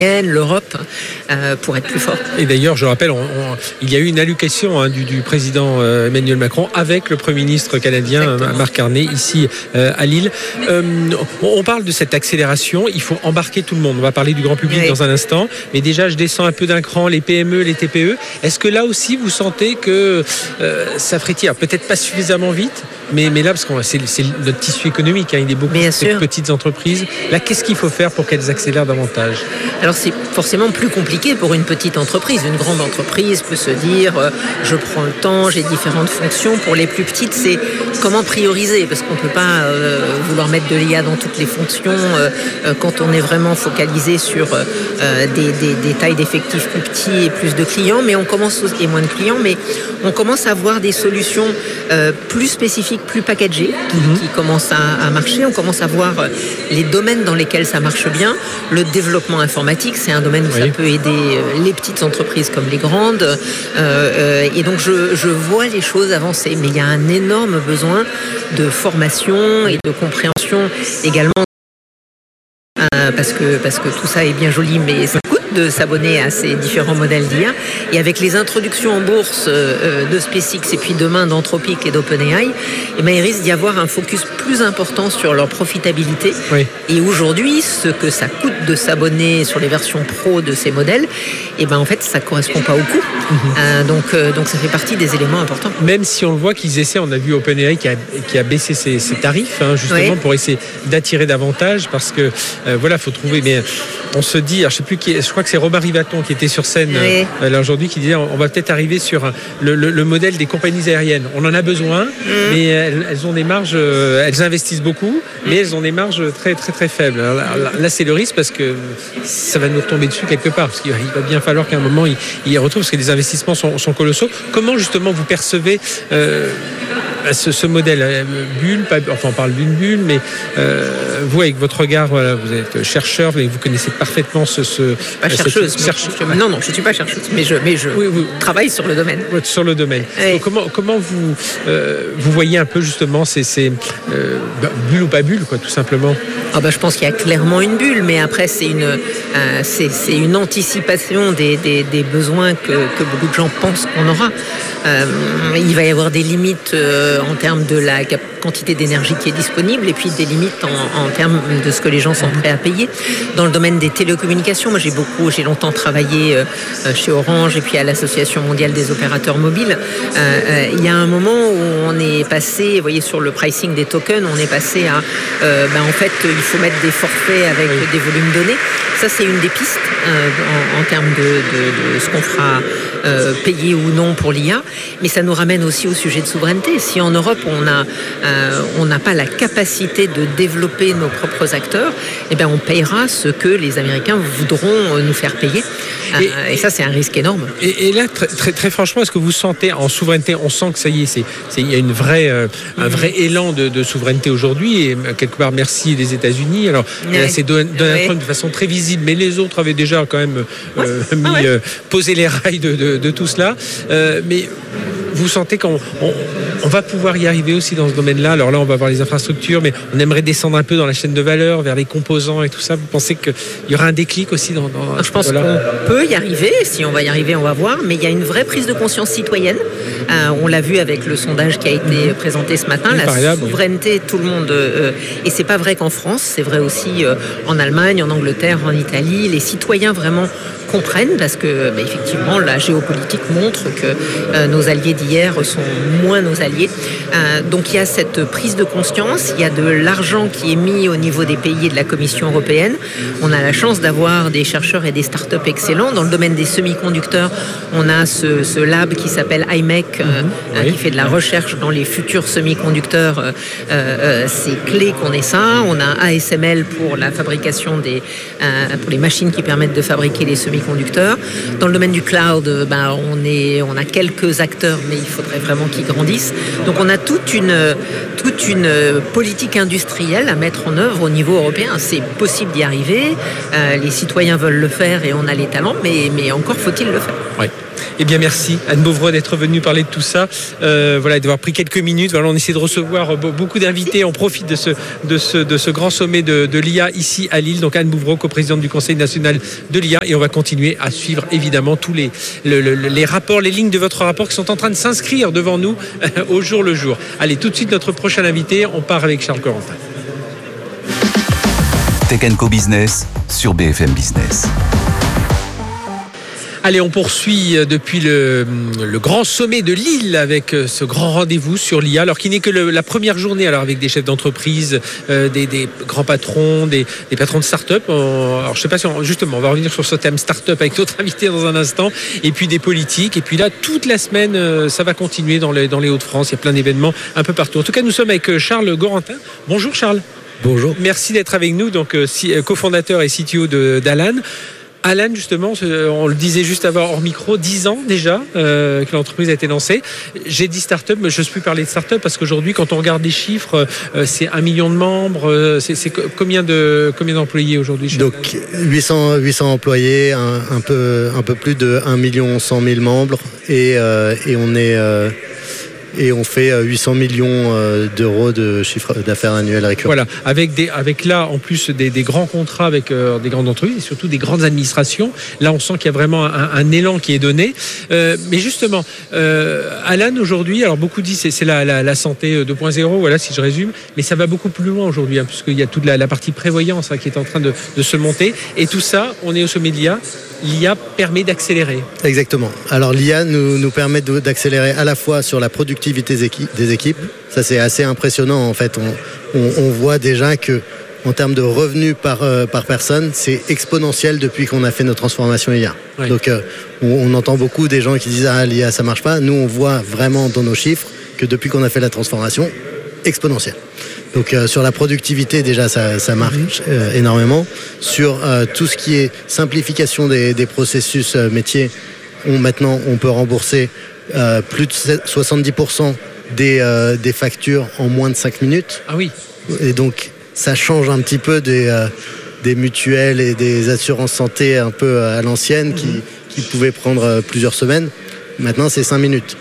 l'Europe pour être plus fort. Et d'ailleurs, je rappelle, il y a eu une allocution du président Emmanuel Macron avec le Premier ministre canadien Mark Carney ici à Lille. On parle de cette accélération, il faut embarquer tout le monde. On va parler du grand public dans un instant, mais déjà je descends un peu d'un cran, les PME, les TPE. Est-ce que là aussi vous sentez que ça frétille, peut-être pas suffisamment vite, mais là, parce que c'est notre tissu économique, il y a beaucoup de petites entreprises. Là, qu'est-ce qu'il faut faire pour qu'elles accélèrent davantage ? Alors c'est forcément plus compliqué pour une petite entreprise. Une grande entreprise peut se dire je prends le temps, j'ai différentes fonctions. Pour les plus petites, c'est comment prioriser, parce qu'on ne peut pas vouloir mettre de l'IA dans toutes les fonctions quand on est vraiment focalisé sur des tailles d'effectifs plus petits et plus de clients, mais et moins de clients, mais on commence à avoir des solutions plus spécifiques, plus packagées, qui commencent à marcher. On commence à voir les domaines dans lesquels ça marche bien. Le développement informatique, c'est un domaine où ça peut aider les petites entreprises comme les grandes. Et donc, je vois les choses avancer. Mais il y a un énorme besoin de formation et de compréhension également. Parce que tout ça est bien joli, mais ça coûte de s'abonner à ces différents modèles d'IA. Et avec les introductions en bourse de SpaceX et puis demain d'Anthropic et d'OpenAI, il risque d'y avoir un focus plus important sur leur profitabilité. Oui. Et aujourd'hui, ce que ça coûte de s'abonner sur les versions pro de ces modèles, en fait, ça ne correspond pas au coût. Donc ça fait partie des éléments importants. Même si on le voit qu'ils essaient, on a vu OpenAI qui a baissé ses tarifs, justement pour essayer d'attirer davantage, parce que il faut trouver. Mais on se dit, alors, je sais plus qui, je crois que c'est Robin Rivaton qui était sur scène là aujourd'hui, qui disait on va peut-être arriver sur le modèle des compagnies aériennes. On en a besoin, mais elles ont des marges, elles investissent beaucoup, mais elles ont des marges très très très faibles. Alors là, c'est le risque, parce que ça va nous tomber dessus quelque part, parce qu'il va bien falloir qu'à un moment il y retrouve, parce que les investissements sont colossaux. Comment justement vous percevez ce modèle bulle, on parle d'une bulle, mais vous, avec votre regard, vous êtes chercheur, vous connaissez parfaitement pas chercheuse. Non, je ne suis pas chercheuse, mais je travaille sur le domaine. Sur le domaine. Oui. Donc, comment vous voyez un peu justement ces bulle ou pas bulle, tout simplement? Je pense qu'il y a clairement une bulle, mais après c'est une anticipation des besoins que beaucoup de gens pensent qu'on aura. Il va y avoir des limites en termes de la quantité d'énergie qui est disponible, et puis des limites en termes de ce que les gens sont prêts à payer. Dans le domaine des télécommunications, moi j'ai longtemps travaillé chez Orange et puis à l'Association mondiale des opérateurs mobiles. Il y a un moment où on est passé, vous voyez, sur le pricing des tokens, on est passé à en fait il faut mettre des forfaits avec des volumes donnés. Ça, c'est une des pistes en termes de ce qu'on fera payer ou non pour l'IA, mais ça nous ramène aussi au sujet de souveraineté. Si en Europe on n'a pas la capacité de développer nos propres acteurs, on payera ce que les Américains voudront nous faire payer. Et ça, c'est un risque énorme. Et là, très, très franchement, est-ce que vous sentez en souveraineté, on sent que ça y est, il y a un vrai élan de souveraineté aujourd'hui, et quelque part merci les États-Unis. Alors c'est Donald Trump de façon très visible, mais les autres avaient déjà quand même posé les rails de tout cela. Mais vous sentez qu'on va pouvoir y arriver aussi dans ce domaine-là. Alors là, on va voir les infrastructures, mais on aimerait descendre un peu dans la chaîne de valeur, vers les composants et tout ça. Vous pensez qu'il y aura un déclic aussi dans Je pense qu'on peut y arriver. Si on va y arriver, on va voir. Mais il y a une vraie prise de conscience citoyenne. On l'a vu avec le sondage qui a été présenté ce matin. La souveraineté, tout le monde... et c'est pas vrai qu'en France, c'est vrai aussi en Allemagne, en Angleterre, en Italie. Les citoyens vraiment comprennent, parce que effectivement la géopolitique montre que nos alliés d'hier sont moins nos alliés. Donc il y a cette prise de conscience, il y a de l'argent qui est mis au niveau des pays et de la Commission européenne. On a la chance d'avoir des chercheurs et des startups excellents. Dans le domaine des semi-conducteurs, on a ce lab qui s'appelle IMEC, qui fait de la recherche dans les futurs semi-conducteurs. C'est clé qu'on ait ça. On a ASML pour la fabrication pour les machines qui permettent de fabriquer les semi-conducteurs. Dans le domaine du cloud, on a quelques acteurs, mais il faudrait vraiment qu'ils grandissent. Donc on a toute une politique industrielle à mettre en œuvre au niveau européen. C'est possible d'y arriver. Les citoyens veulent le faire et on a les talents, mais encore faut-il le faire. Oui. Eh bien, merci Anne Bouvreau d'être venue parler de tout ça. Voilà, d'avoir pris quelques minutes. Voilà, on essaie de recevoir beaucoup d'invités. On profite de ce grand sommet de l'IA ici à Lille. Donc Anne Bouvreau, coprésidente du Conseil national de l'IA. Et on va continuer à suivre évidemment tous les rapports, les lignes de votre rapport qui sont en train de s'inscrire devant nous au jour le jour. Allez, tout de suite, notre prochain invité. On part avec Charles Corentin. Tech & Co Business sur BFM Business. Allez, on poursuit depuis le grand sommet de Lille avec ce grand rendez-vous sur l'IA, alors qui n'est que la première journée, alors avec des chefs d'entreprise, des grands patrons, des patrons de start-up. Alors je sais pas si justement, on va revenir sur ce thème start-up avec notre invité dans un instant, et puis des politiques, et puis là toute la semaine ça va continuer dans les Hauts-de-France. Il y a plein d'événements un peu partout. En tout cas, nous sommes avec Charles Corentin. Bonjour Charles. Bonjour. Merci d'être avec nous, donc cofondateur et CTO d'Alan. Alan, justement, on le disait juste avant hors micro, 10 ans déjà que l'entreprise a été lancée. J'ai dit start-up, mais je n'ose plus parler de start-up parce qu'aujourd'hui, quand on regarde les chiffres, c'est 1 million de membres. C'est combien d'employés aujourd'hui? Donc 800 employés, un peu plus de 1 100 000 membres et on fait 800 millions d'euros de chiffre d'affaires annuel récurrent. Voilà, avec là en plus des grands contrats avec des grandes entreprises et surtout des grandes administrations. Là, on sent qu'il y a vraiment un élan qui est donné. Mais justement, Alan aujourd'hui, alors beaucoup disent c'est la santé 2.0, voilà si je résume, mais ça va beaucoup plus loin aujourd'hui, hein, puisqu'il y a toute la partie prévoyance qui est en train de se monter. Et tout ça, on est au sommet de l'IA. L'IA permet d'accélérer. Exactement. Alors l'IA nous permet d'accélérer à la fois sur la productivité des équipes. Ça c'est assez impressionnant en fait. On voit déjà que en termes de revenus par personne, c'est exponentiel depuis qu'on a fait nos transformations IA. Oui. Donc on entend beaucoup des gens qui disent l'IA ça marche pas. Nous on voit vraiment dans nos chiffres que depuis qu'on a fait la transformation, exponentielle. Donc sur la productivité déjà ça marche énormément. Sur tout ce qui est simplification des processus métiers, maintenant on peut rembourser plus de 70% des factures en moins de 5 minutes. Ah oui. Et donc ça change un petit peu des mutuelles et des assurances santé un peu à l'ancienne qui pouvaient prendre plusieurs semaines. Maintenant c'est 5 minutes.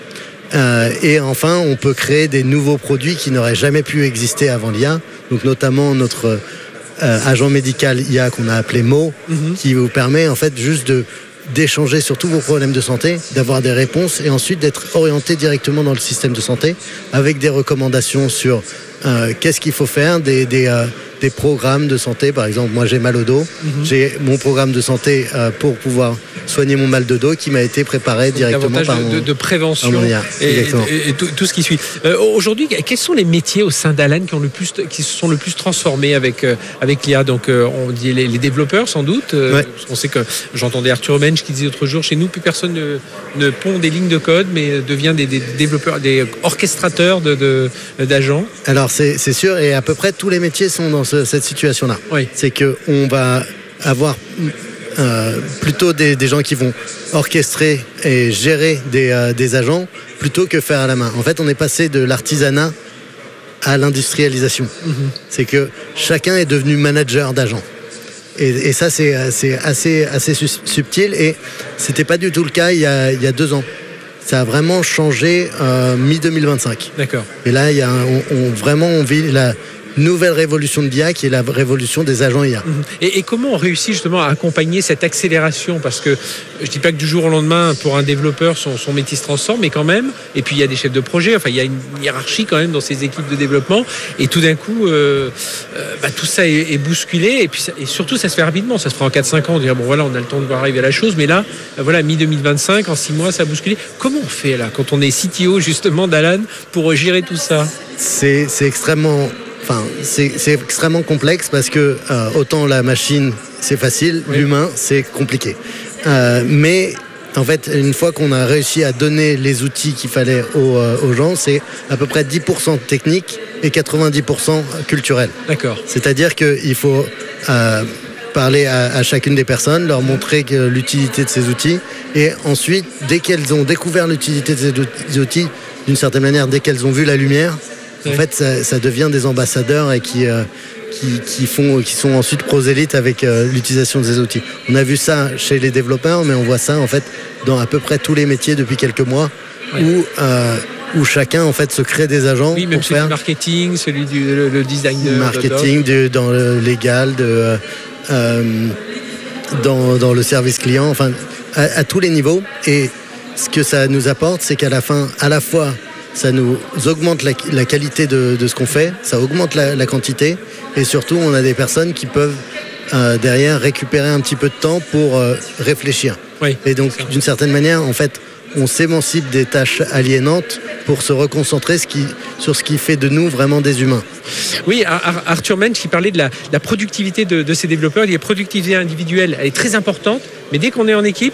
Et enfin, on peut créer des nouveaux produits qui n'auraient jamais pu exister avant l'IA. Donc notamment notre agent médical IA qu'on a appelé Mo, qui vous permet en fait juste d'échanger sur tous vos problèmes de santé, d'avoir des réponses et ensuite d'être orienté directement dans le système de santé avec des recommandations sur qu'est-ce qu'il faut faire, des programmes de santé. Par exemple, moi j'ai mal au dos, j'ai mon programme de santé pour pouvoir soigner mon mal de dos qui m'a été préparé directement par de prévention IA. et tout ce qui suit. Aujourd'hui, quels sont les métiers au sein d'Alan qui se sont le plus transformés avec l'IA? Donc on dit les développeurs sans doute. Ouais. On sait que j'entendais Arthur Mensch qui disait l'autre jour, chez nous plus personne ne pond des lignes de code mais devient des développeurs, des orchestrateurs d'agents. Alors c'est sûr, et à peu près tous les métiers sont dans cette situation-là. Oui. C'est qu'on va avoir plutôt des gens qui vont orchestrer et gérer des agents plutôt que faire à la main. En fait, on est passé de l'artisanat à l'industrialisation. C'est que chacun est devenu manager d'agents. Et ça, c'est assez subtil, et c'était pas du tout le cas il y a 2 ans. Ça a vraiment changé mi-2025. D'accord. Et là, on vit la nouvelle révolution de l'IA qui est la révolution des agents IA. Et comment on réussit justement à accompagner cette accélération? Parce que je ne dis pas que du jour au lendemain, pour un développeur, son métier se transforme, mais quand même, et puis il y a des chefs de projet, enfin il y a une hiérarchie quand même dans ces équipes de développement, et tout d'un coup, tout ça est bousculé, et surtout ça se fait rapidement, ça se fait en 4-5 ans, on dirait bon voilà, on a le temps de voir arriver à la chose, mais là, voilà, mi-2025, en 6 mois, ça a bousculé. Comment on fait là, quand on est CTO justement d'Alan, pour gérer tout ça? C'est extrêmement complexe parce que autant la machine c'est facile, oui. L'humain c'est compliqué. Mais en fait, une fois qu'on a réussi à donner les outils qu'il fallait aux gens, c'est à peu près 10% technique et 90% culturel. D'accord. C'est-à-dire qu'il faut parler à chacune des personnes, leur montrer l'utilité de ces outils, et ensuite, dès qu'elles ont découvert l'utilité de ces outils, d'une certaine manière, dès qu'elles ont vu la lumière, en fait, ça devient des ambassadeurs et qui sont ensuite prosélytes avec l'utilisation de ces outils. On a vu ça chez les développeurs, mais on voit ça en fait dans à peu près tous les métiers depuis quelques mois, où chacun en fait se crée des agents. Oui, même celui du marketing, celui le designer. Marketing, dans le légal, dans le service client, enfin à tous les niveaux. Et ce que ça nous apporte, c'est qu'à la fin, à la fois, ça nous augmente la qualité de ce qu'on fait, ça augmente la quantité, et surtout, on a des personnes qui peuvent derrière récupérer un petit peu de temps pour réfléchir. Oui, et donc, d'une certaine manière, en fait, on s'émancipe des tâches aliénantes pour se reconcentrer sur ce qui fait de nous vraiment des humains. Oui, Arthur Mensch qui parlait de la productivité de ces développeurs. La productivité individuelle, elle est très importante, mais dès qu'on est en équipe,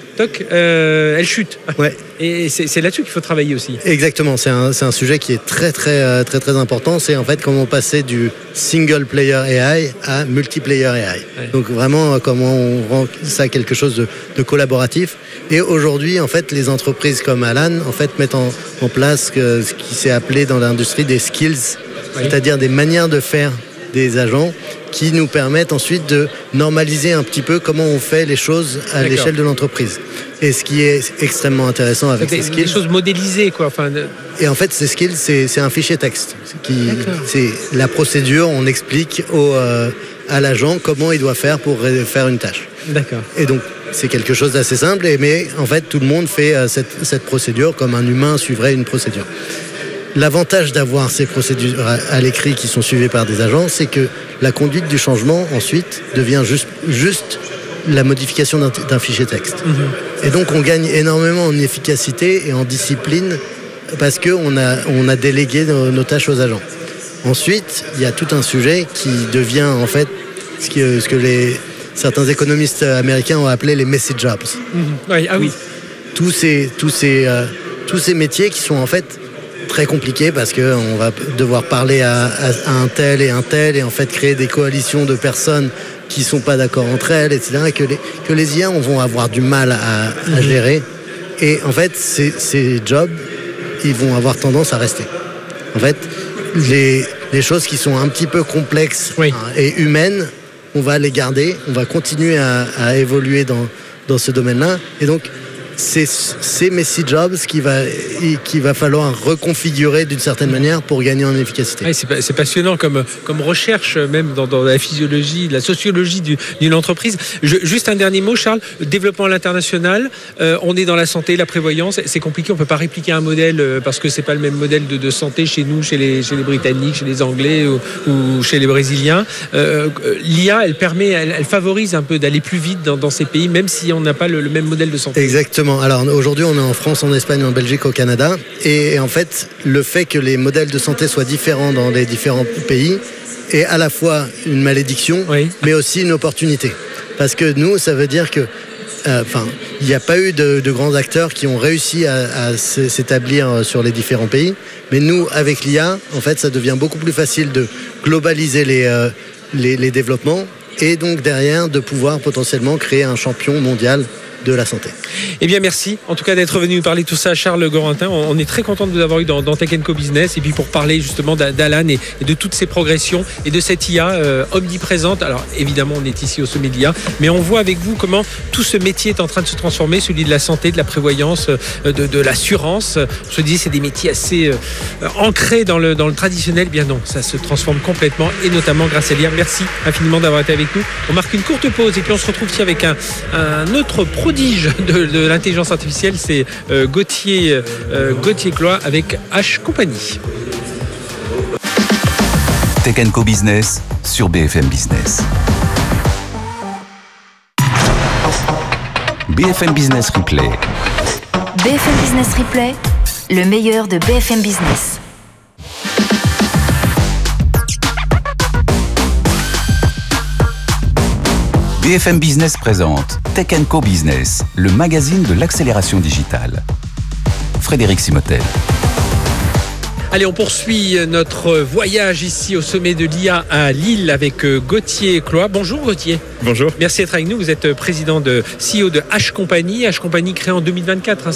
elle chute. Ouais. Et c'est là-dessus qu'il faut travailler aussi. Exactement, c'est un sujet qui est très important. C'est en fait comment passer du single player AI à multiplayer AI. Ouais. Donc vraiment comment on rend ça quelque chose de collaboratif. Et aujourd'hui, en fait, les entreprises comme Alan en fait mettent en place ce qui s'est appelé dans l'industrie des skills, c'est-à-dire des manières de faire des agents qui nous permettent ensuite de normaliser un petit peu comment on fait les choses à l'échelle de l'entreprise. Et ce qui est extrêmement intéressant avec ces skills... Des choses modélisées, quoi. Et en fait, ces skills, c'est un fichier texte. C'est la procédure, on explique à l'agent comment il doit faire pour faire une tâche. D'accord. Et donc, c'est quelque chose d'assez simple, mais en fait, tout le monde fait cette procédure comme un humain suivrait une procédure. L'avantage d'avoir ces procédures à l'écrit qui sont suivies par des agents, c'est que la conduite du changement, ensuite, devient juste la modification d'un fichier texte. Et donc, on gagne énormément en efficacité et en discipline parce qu'on a délégué nos tâches aux agents. Ensuite, il y a tout un sujet qui devient, en fait, ce que certains économistes américains ont appelé les messy jobs. Oui, ah oui. Tous ces métiers qui sont, en fait, très compliqué parce qu'on va devoir parler à un tel et en fait créer des coalitions de personnes qui ne sont pas d'accord entre elles, etc. Et que les IA vont avoir du mal à gérer. Et en fait, ces jobs, ils vont avoir tendance à rester. En fait, les choses qui sont un petit peu complexes et humaines, on va les garder, on va continuer à évoluer dans ce domaine-là. Et donc, c'est ces messy jobs qu'il va falloir reconfigurer d'une certaine manière pour gagner en efficacité. Ouais, c'est passionnant comme recherche, même dans la physiologie, la sociologie d'une entreprise. Juste un dernier mot, Charles. Développement à l'international, on est dans la santé, la prévoyance. C'est compliqué, on ne peut pas répliquer un modèle parce que ce n'est pas le même modèle de santé chez nous, chez les Britanniques, chez les Anglais ou chez les Brésiliens. L'IA, elle favorise un peu d'aller plus vite dans ces pays, même si on n'a pas le même modèle de santé. Exactement. Alors aujourd'hui, on est en France, en Espagne, en Belgique, au Canada. Et en fait, le fait que les modèles de santé soient différents dans les différents pays est à la fois une malédiction, mais aussi une opportunité. Parce que nous, ça veut dire que il n'y a pas eu de grands acteurs qui ont réussi à s'établir sur les différents pays. Mais nous, avec l'IA, en fait, ça devient beaucoup plus facile de globaliser les développements et donc derrière de pouvoir potentiellement créer un champion mondial de la santé. Eh bien, merci en tout cas d'être venu nous parler de tout ça, Charles Gorentin. On est très content de vous avoir eu dans Tech & Co Business et puis pour parler justement d'Alan et de toutes ses progressions et de cette IA omniprésente. Alors évidemment, on est ici au sommet de l'IA, mais on voit avec vous comment tout ce métier est en train de se transformer, celui de la santé, de la prévoyance, de l'assurance. On se disait c'est des métiers assez ancrés dans le traditionnel. Bien non, ça se transforme complètement et notamment grâce à l'IA. Merci infiniment d'avoir été avec nous. On marque une courte pause et puis on se retrouve ici avec un autre prodige de l'intelligence artificielle, c'est Gauthier Cloy avec H Company. Tech & Co Business sur BFM Business. BFM Business Replay. BFM Business Replay, le meilleur de BFM Business. BFM Business présente Tech & Co Business, le magazine de l'accélération digitale. Frédéric Simotel. Allez, on poursuit notre voyage ici au sommet de l'IA à Lille avec Gauthier Cloy. Bonjour Gauthier. Bonjour. Merci d'être avec nous. Vous êtes président de CEO de H Company. H Company créé en 2024.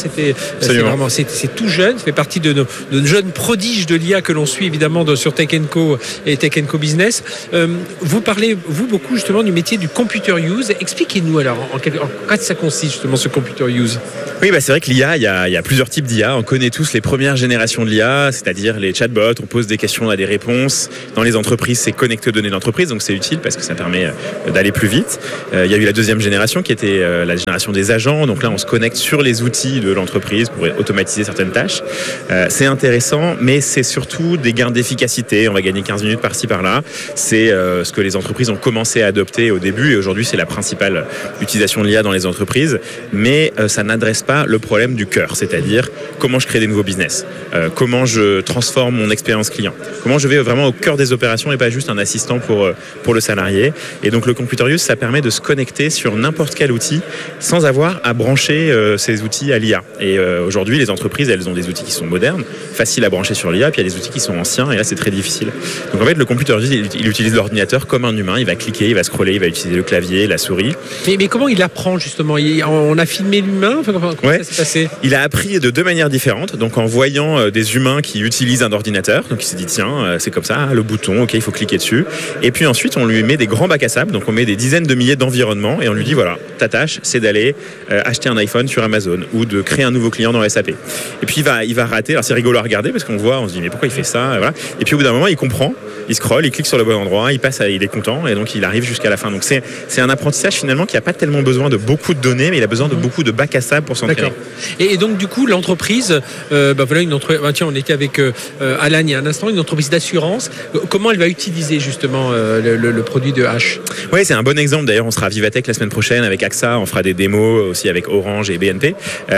C'est tout jeune. Ça fait partie de nos jeunes prodiges de l'IA que l'on suit évidemment sur Tech & Co et Tech & Co Business. Vous parlez, beaucoup justement du métier du computer use. Expliquez-nous alors en quoi ça consiste justement ce computer use. Oui, c'est vrai que l'IA, il y a plusieurs types d'IA. On connaît tous les premières générations de l'IA, c'est-à-dire les chatbots. On pose des questions, on a des réponses. Dans les entreprises, c'est connecté aux données d'entreprise, donc c'est utile parce que ça permet d'aller plus vite. Il y a eu la deuxième génération qui était la génération des agents. Donc là, on se connecte sur les outils de l'entreprise pour automatiser certaines tâches. C'est intéressant, mais c'est surtout des gains d'efficacité. On va gagner 15 minutes par-ci, par-là. C'est ce que les entreprises ont commencé à adopter au début et aujourd'hui, c'est la principale utilisation de l'IA dans les entreprises. Mais ça n'adresse pas le problème du cœur, c'est-à-dire comment je crée des nouveaux business, comment je transforme mon expérience client, comment je vais vraiment au cœur des opérations et pas juste un assistant pour le salarié. Et donc le computer use, ça permet de se connecter sur n'importe quel outil sans avoir à brancher ces outils à l'IA. Et aujourd'hui, les entreprises, elles ont des outils qui sont modernes, faciles à brancher sur l'IA, puis il y a des outils qui sont anciens et là, c'est très difficile. Donc en fait, le computer use, il utilise l'ordinateur comme un humain, il va cliquer, il va scroller, il va utiliser le clavier, la souris. Mais comment il apprend justement? On a filmé l'humain? Comment ça s'est passé? Il a appris de deux manières différentes. Donc en voyant des humains qui utilisent un ordinateur, donc il s'est dit tiens, c'est comme ça, le bouton, ok, il faut cliquer dessus. Et puis ensuite, on lui met des grands bacs à sable, donc on met des dizaines de milliers d'environnements et on lui dit voilà, ta tâche, c'est d'aller acheter un iPhone sur Amazon ou de créer un nouveau client dans SAP. Et puis il va rater. Alors c'est rigolo à regarder parce qu'on voit, on se dit mais pourquoi il fait ça, voilà. Et puis au bout d'un moment, il comprend, il scrolle, il clique sur le bon endroit, il est content et donc il arrive jusqu'à la fin. Donc c'est un apprentissage finalement qui n'a pas tellement besoin de beaucoup de données, mais il a besoin de beaucoup de bacs à sable pour s'entraîner. D'accord. Et donc du coup l'entreprise, tiens, on était avec Alan il y a un instant, une entreprise d'assurance. Comment elle va utiliser justement le produit de H? Oui, c'est un bon exemple. D'ailleurs, on sera à Vivatech la semaine prochaine avec AXA. On fera des démos aussi avec Orange et BNP.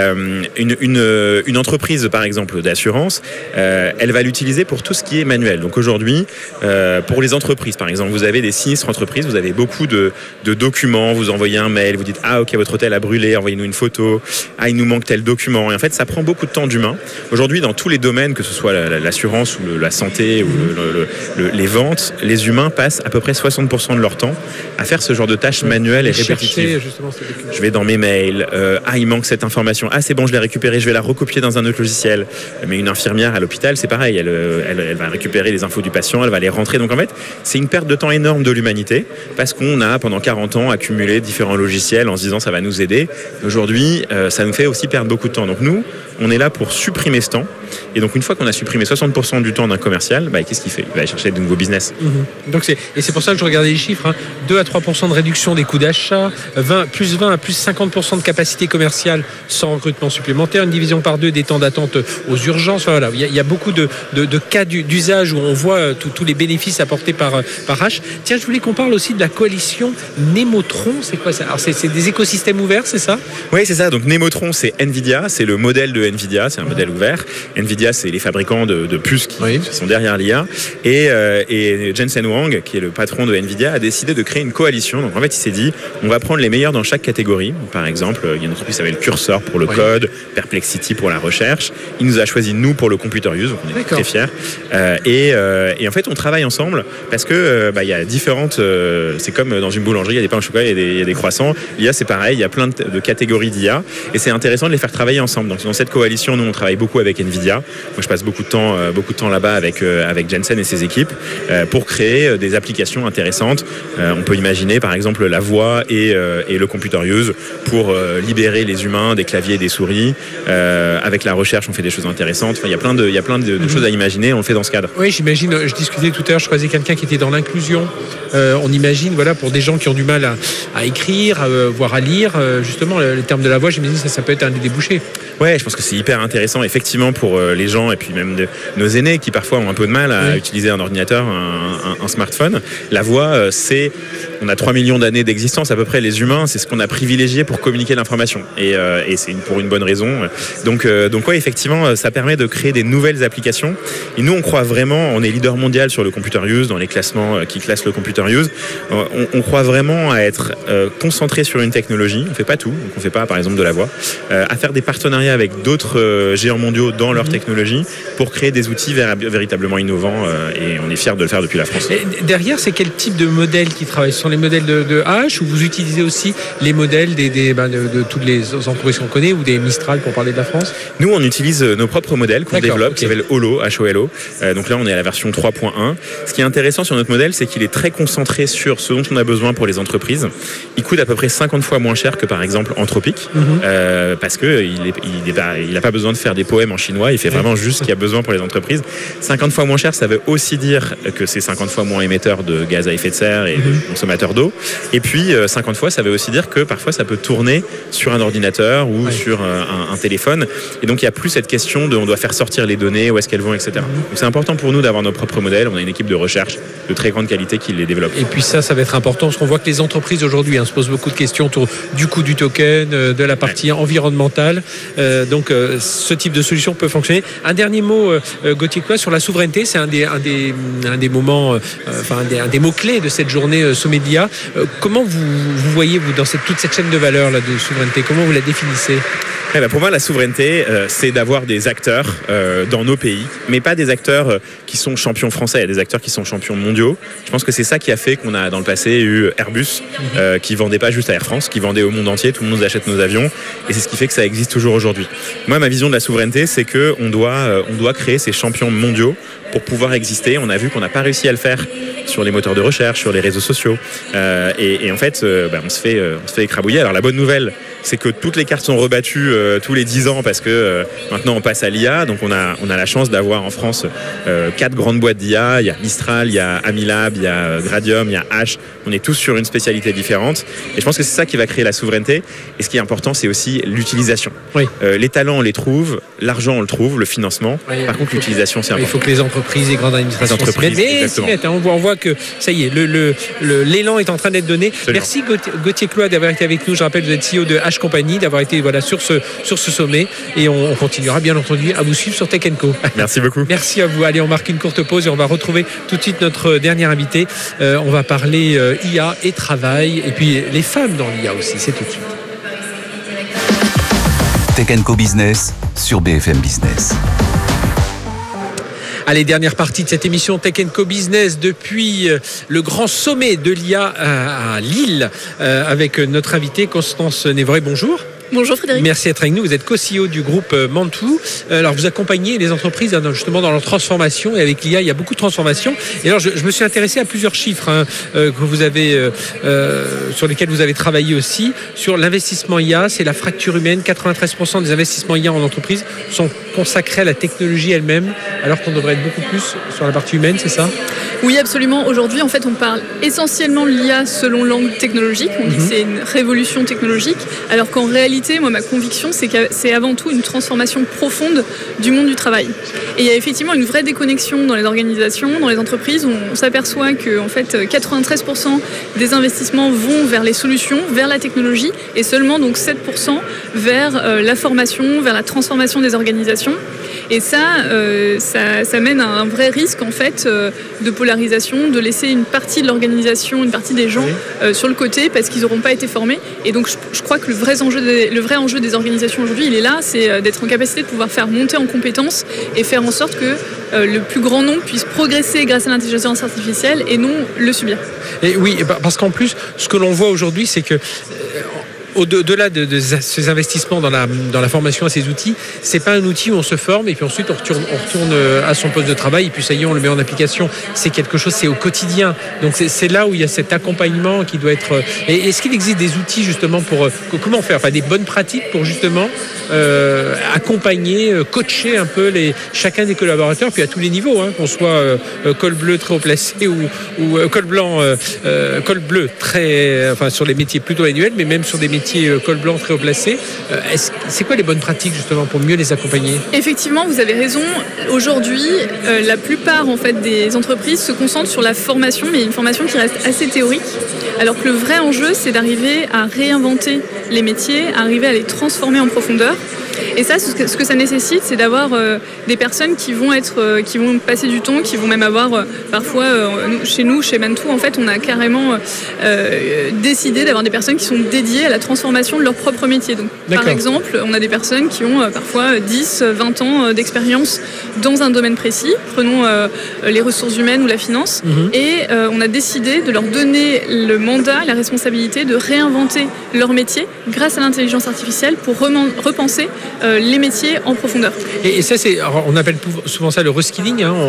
Une entreprise, par exemple, d'assurance, elle va l'utiliser pour tout ce qui est manuel. Donc aujourd'hui, pour les entreprises, par exemple, vous avez des sinistres entreprises, vous avez beaucoup de documents, vous envoyez un mail, vous dites « Ah ok, votre hôtel a brûlé, envoyez-nous une photo. Ah, il nous manque tel document. » Et en fait, ça prend beaucoup de temps d'humain. Aujourd'hui, dans tous les domaines, que ce soit l'assurance ou la santé ou les ventes, les humains passent à peu près 60% de leur temps à faire ce genre de tâches manuelles et répétitives. Je vais dans mes mails, il manque cette information, c'est bon, je l'ai récupérée, je vais la recopier dans un autre logiciel. Mais une infirmière à l'hôpital, c'est pareil, elle va récupérer les infos du patient, elle va les rentrer. Donc en fait, c'est une perte de temps énorme de l'humanité parce qu'on a pendant 40 ans accumulé différents logiciels en se disant ça va nous aider. Aujourd'hui, ça nous fait aussi perdre beaucoup de temps. Donc nous, on est là pour supprimer ce temps. Et donc une fois qu'on a supprimé 60% du temps d'un commercial, qu'est-ce qu'il fait? Il va aller chercher de nouveaux business. Donc c'est pour ça que je regardais les chiffres, 2 à 3% de réduction des coûts d'achat, plus 20 à plus 50% de capacité commerciale sans recrutement supplémentaire, une division par 2 des temps d'attente aux urgences. Enfin, voilà, il y a beaucoup de cas d'usage où on voit tous les bénéfices apportés par H. Tiens, je voulais qu'on parle aussi de la coalition Nemotron. C'est quoi ça? Alors c'est des écosystèmes ouverts, c'est ça? Oui, c'est ça. Donc Nemotron, c'est Nvidia, c'est le modèle de Nvidia, c'est un modèle ouvert. Nvidia, c'est les fabricants de puces qui sont derrière l'IA. Et Jensen Huang, qui est le patron de Nvidia, a décidé de créer une coalition. Donc en fait, il s'est dit, on va prendre les meilleurs dans chaque catégorie. Par exemple, il y a une entreprise qui s'appelle Cursor pour le code, Perplexity pour la recherche. Il nous a choisi nous pour le computer use, donc on est très fiers. Et en fait, on travaille ensemble parce que il y a différentes. C'est comme dans une boulangerie, il y a des pains au chocolat, il y a des croissants. L'IA, c'est pareil, il y a plein de catégories d'IA, et c'est intéressant de les faire travailler ensemble. Donc dans cette coalition, nous on travaille beaucoup avec Nvidia. Moi, je passe beaucoup de temps là-bas avec Jensen et ses équipes pour créer des applications intéressantes. On peut imaginer par exemple la voix et le computer use pour libérer les humains des claviers et des souris. Avec la recherche, on fait des choses intéressantes. Enfin, il y a plein de choses à imaginer. On le fait dans ce cadre. Oui, j'imagine. Je discutais tout à l'heure. Je croisais quelqu'un qui était dans l'inclusion. On imagine, pour des gens qui ont du mal à écrire, voire à lire, justement, les termes de la voix. J'imagine que ça peut être un des débouchés. Ouais, je pense que c'est hyper intéressant, effectivement, pour les gens et puis même nos aînés qui parfois ont un peu de mal à utiliser un ordinateur, un smartphone. La voix, c'est on a 3 millions d'années d'existence à peu près, les humains, c'est ce qu'on a privilégié pour communiquer l'information. Et c'est pour une bonne raison. Donc ouais, effectivement, ça permet de créer des nouvelles applications. Et nous, on croit vraiment, on est leader mondial sur le computer use, dans les classements qui classent le computer use. On croit vraiment à être concentré sur une technologie. On fait pas tout, donc on fait pas par exemple de la voix, à faire des partenariats avec d'autres géants mondiaux dans leur technologie pour créer des outils véritablement innovants, et on est fiers de le faire depuis la France. Et derrière, c'est quel type de modèles qui travaillent? Ce sont les modèles de H, ou vous utilisez aussi les modèles de toutes les entreprises qu'on connaît, ou des Mistral pour parler de la France? Nous, on utilise nos propres modèles qu'on développe, qui s'appellent HOLO, H-O-L-O. Donc là, on est à la version 3.1. Ce qui est intéressant sur notre modèle, c'est qu'il est très concentré sur ce dont on a besoin pour les entreprises. Il coûte à peu près 50 fois moins cher que par exemple Anthropic, parce qu'il n'a pas besoin de faire des poèmes en chinois, il fait vraiment juste ce qu'il y a besoin pour les entreprises. 50 fois moins cher, ça veut aussi dire que c'est 50 fois moins émetteur de gaz à effet de serre et de consommateur d'eau. Et puis 50 fois, ça veut aussi dire que parfois ça peut tourner sur un ordinateur ou sur un téléphone. Et donc il n'y a plus cette question de on doit faire sortir les données, où est-ce qu'elles vont, etc. Donc c'est important pour nous d'avoir nos propres modèles. On a une équipe de recherche de très grande qualité qui les développe. Et puis ça va être important, parce qu'on voit que les entreprises aujourd'hui se posent beaucoup de questions autour du coût du token, de la partie environnementale. Donc ce type de solution peut fonctionner. Un dernier mot, Gauthier Cloy, sur la souveraineté. C'est un des moments, un des mots-clés de cette journée sommet de l'IA. Comment vous voyez, vous, dans toute cette chaîne de valeur là, de souveraineté, comment vous la définissez? Pour moi, la souveraineté, c'est d'avoir des acteurs dans nos pays, mais pas des acteurs qui sont champions français, il y a des acteurs qui sont champions mondiaux. Je pense que c'est ça qui a fait qu'on a dans le passé eu Airbus, qui vendait pas juste à Air France, qui vendait au monde entier, tout le monde achète nos avions, et c'est ce qui fait que ça existe toujours aujourd'hui. Moi, ma vision de la souveraineté, c'est qu'on doit créer ces champions mondiaux pour pouvoir exister. On a vu qu'on n'a pas réussi à le faire sur les moteurs de recherche, sur les réseaux sociaux, et en fait, on se fait écrabouiller. Alors la bonne nouvelle, c'est que toutes les cartes sont rebattues tous les 10 ans, parce que maintenant on passe à l'IA. Donc on a la chance d'avoir en France 4 grandes boîtes d'IA. Il y a Mistral, il y a Amilab, il y a Gradium, il y a H. On est tous sur une spécialité différente. Et je pense que c'est ça qui va créer la souveraineté. Et ce qui est important, c'est aussi l'utilisation. Oui. Les talents, on les trouve. L'argent, on le trouve. Le financement. Oui, par contre, l'utilisation, c'est important. Il faut que les entreprises, les grandes administrations s'y mettent. On voit que ça y est, l'élan est en train d'être donné. Absolument. Merci Gauthier Cloy d'avoir été avec nous. Je rappelle, vous êtes CEO de H Company, d'avoir été sur ce sommet. Et on continuera bien entendu à vous suivre sur Tech & Co. Merci beaucoup. Merci à vous. Allez, on marque une courte pause et on va retrouver tout de suite notre dernier invité. On va parler IA et travail, et puis les femmes dans l'IA aussi. C'est tout de suite. Tech & Co Business sur BFM Business. Allez, dernière partie de cette émission Tech & Co Business depuis le grand sommet de l'IA à Lille, avec notre invitée Constance Névret. Bonjour. Bonjour Frédéric. Merci d'être avec nous. Vous êt co-CEO du groupe Mantoux. Alors vous accompagnez les entreprises justement dans leur transformation, et avec l'IA il y a beaucoup de transformations. Et alors je me suis intéressé à plusieurs chiffres que vous avez, sur lesquels vous avez travaillé aussi. Sur l'investissement IA, c'est la fracture humaine. 93% des investissements IA en entreprise sont consacrés à la technologie elle-même, alors qu'on devrait être beaucoup plus sur la partie humaine, c'est ça? Oui, absolument. Aujourd'hui, en fait, on parle essentiellement de l'IA selon l'angle technologique. On dit que c'est une révolution technologique, alors qu'en réalité, moi, ma conviction, c'est que c'est avant tout une transformation profonde du monde du travail. Et il y a effectivement une vraie déconnexion dans les organisations, dans les entreprises. On s'aperçoit que, en fait, 93% des investissements vont vers les solutions, vers la technologie, et seulement donc 7% vers la formation, vers la transformation des organisations. Et ça mène à un vrai risque en fait de polarisation, de laisser une partie de l'organisation, une partie des gens sur le côté parce qu'ils n'auront pas été formés. Et donc je crois que le vrai enjeu des organisations aujourd'hui, il est là, c'est d'être en capacité de pouvoir faire monter en compétences et faire en sorte que le plus grand nombre puisse progresser grâce à l'intelligence artificielle et non le subir. Et oui, parce qu'en plus, ce que l'on voit aujourd'hui, c'est que au-delà de ces investissements dans la formation à ces outils, c'est pas un outil où on se forme et puis ensuite on retourne à son poste de travail et puis ça y est, on le met en application. C'est quelque chose, c'est au quotidien. Donc c'est là où il y a cet accompagnement qui doit être. Et est-ce qu'il existe des outils justement pour comment faire, des bonnes pratiques pour justement accompagner, coacher un peu chacun des collaborateurs, puis à tous les niveaux, qu'on soit col bleu très haut placé ou col blanc, col bleu très, sur les métiers plutôt manuels, mais même sur des métiers métiers col blanc très haut placé. C'est quoi les bonnes pratiques justement pour mieux les accompagner ? Effectivement, vous avez raison. Aujourd'hui, la plupart en fait des entreprises se concentrent sur la formation, mais une formation qui reste assez théorique. Alors que le vrai enjeu, c'est d'arriver à réinventer les métiers, arriver à les transformer en profondeur. Et ça, ce que ça nécessite, c'est d'avoir des personnes qui vont passer du temps, qui vont même avoir parfois, chez nous, chez Mantoux, en fait, on a carrément décidé d'avoir des personnes qui sont dédiées à la transformation de leur propre métier. Donc, par exemple, on a des personnes qui ont parfois 10, 20 ans d'expérience dans un domaine précis. Prenons les ressources humaines ou la finance. Et on a décidé de leur donner le mandat, la responsabilité de réinventer leur métier grâce à l'intelligence artificielle pour repenser les métiers en profondeur. Et ça, on appelle souvent ça le reskilling. Hein.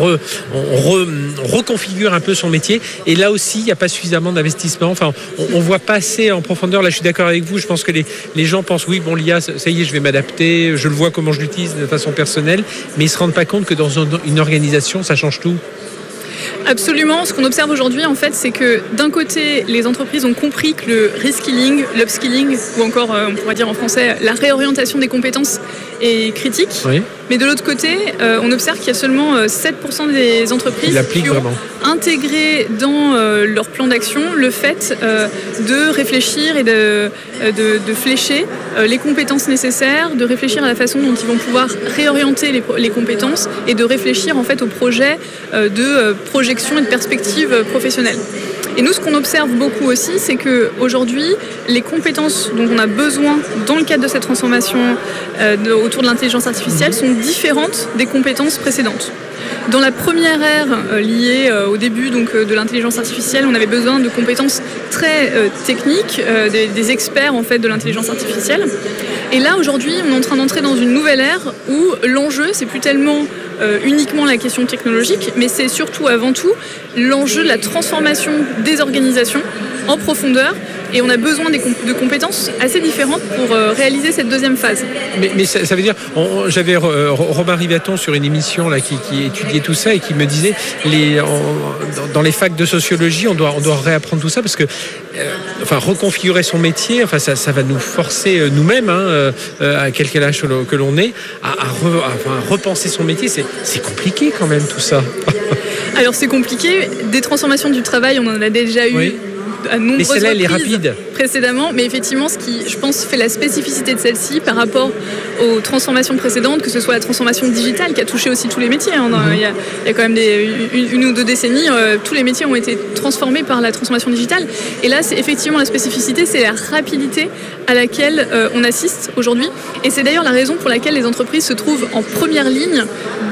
On reconfigure un peu son métier. Et là aussi, il n'y a pas suffisamment d'investissement. Enfin, on ne voit pas assez en profondeur. Là, je suis d'accord avec vous. Je pense que les gens pensent, oui, bon, l'IA, ça y est, je vais m'adapter. Je le vois comment je l'utilise de façon personnelle. Mais ils ne se rendent pas compte que dans une organisation, ça change tout. Absolument. Ce qu'on observe aujourd'hui, en fait, c'est que d'un côté, les entreprises ont compris que le reskilling, l'upskilling, ou encore, on pourrait dire en français, la réorientation des compétences est critique. Oui. Mais de l'autre côté, on observe qu'il y a seulement 7% des entreprises qui ont intégré dans leur plan d'action le fait de réfléchir et de flécher les compétences nécessaires, de réfléchir à la façon dont ils vont pouvoir réorienter les compétences et de réfléchir en fait au projet de projection et de perspective professionnelle. Et nous, ce qu'on observe beaucoup aussi, c'est qu'aujourd'hui, les compétences dont on a besoin dans le cadre de cette transformation autour de l'intelligence artificielle sont différentes des compétences précédentes. Dans la première ère liée au début de l'intelligence artificielle, on avait besoin de compétences très techniques, des experts en fait de l'intelligence artificielle. Et là, aujourd'hui, on est en train d'entrer dans une nouvelle ère où l'enjeu, c'est plus tellement uniquement la question technologique, mais c'est surtout avant tout l'enjeu de la transformation des organisations en profondeur. Et on a besoin de compétences assez différentes pour réaliser cette deuxième phase. Mais ça veut dire, j'avais Robin Rivaton sur une émission là, qui étudiait tout ça et qui me disait, dans les facs de sociologie, on doit réapprendre tout ça parce que reconfigurer son métier, ça va nous forcer nous-mêmes, à quel âge que l'on est, à repenser son métier. C'est compliqué quand même tout ça. Alors c'est compliqué. Des transformations du travail, on en a déjà eu. Oui. À nombreuses reprises elle est rapide précédemment, mais effectivement, ce qui, je pense, fait la spécificité de celle-ci par rapport aux transformations précédentes, que ce soit la transformation digitale qui a touché aussi tous les métiers. Il y a quand même une ou deux décennies, tous les métiers ont été transformés par la transformation digitale. Et là, c'est effectivement la spécificité, c'est la rapidité à laquelle on assiste aujourd'hui. Et c'est d'ailleurs la raison pour laquelle les entreprises se trouvent en première ligne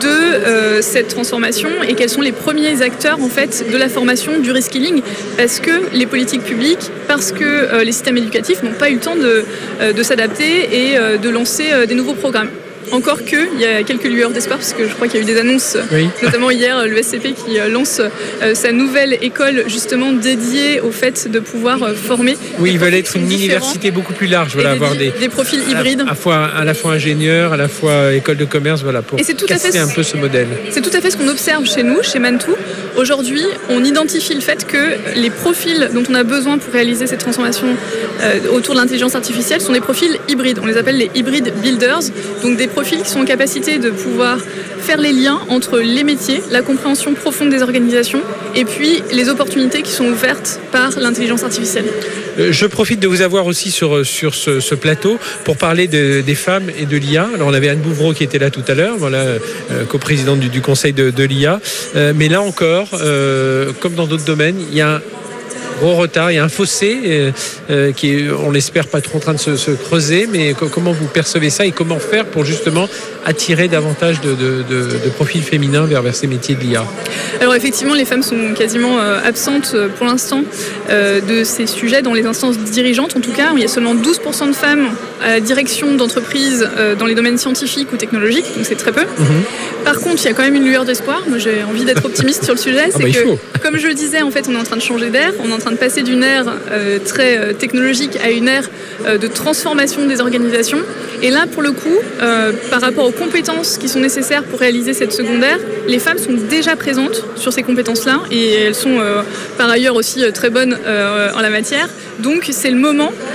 de cette transformation et quels sont les premiers acteurs en fait de la formation du reskilling, parce que les politiques publiques, parce que les systèmes éducatifs n'ont pas eu le temps de s'adapter et de lancer des nouveaux programmes. Encore qu'il y a quelques lueurs d'espoir, parce que je crois qu'il y a eu des annonces, notamment hier, le SCP qui lance sa nouvelle école justement dédiée au fait de pouvoir former. Oui, ils veulent être une université beaucoup plus large, avoir des profils hybrides. À la fois ingénieur, à la fois école de commerce, pour casser un peu ce modèle. C'est tout à fait ce qu'on observe chez nous, chez Mantoux. Aujourd'hui, on identifie le fait que les profils dont on a besoin pour réaliser cette transformation autour de l'intelligence artificielle sont des profils hybrides. On les appelle les hybrid builders, donc des profils qui sont en capacité de pouvoir faire les liens entre les métiers, la compréhension profonde des organisations et puis les opportunités qui sont ouvertes par l'intelligence artificielle. Je profite de vous avoir aussi sur ce plateau pour parler des femmes et de l'IA. Alors on avait Anne Bouvreau qui était là tout à l'heure, coprésidente du conseil de l'IA. Mais là encore, comme dans d'autres domaines, il y a un gros retard, il y a un fossé qui est, on l'espère, pas trop en train de se creuser, mais comment vous percevez ça et comment faire pour justement attirer davantage de profils féminins vers ces métiers de l'IA? Alors effectivement, les femmes sont quasiment absentes pour l'instant de ces sujets dans les instances dirigeantes. En tout cas, il y a seulement 12% de femmes à la direction d'entreprises dans les domaines scientifiques ou technologiques, donc c'est très peu. Par contre, il y a quand même une lueur d'espoir. Moi, j'ai envie d'être optimiste sur le sujet. C'est que, comme je le disais, en fait, on est en train de changer d'air. On est en train de passer d'une ère très technologique à une ère de transformation des organisations. Et là, pour le coup, par rapport aux compétences qui sont nécessaires pour réaliser cette seconde ère, les femmes sont déjà présentes sur ces compétences-là et elles sont par ailleurs aussi très bonnes en la matière. Donc, c'est le moment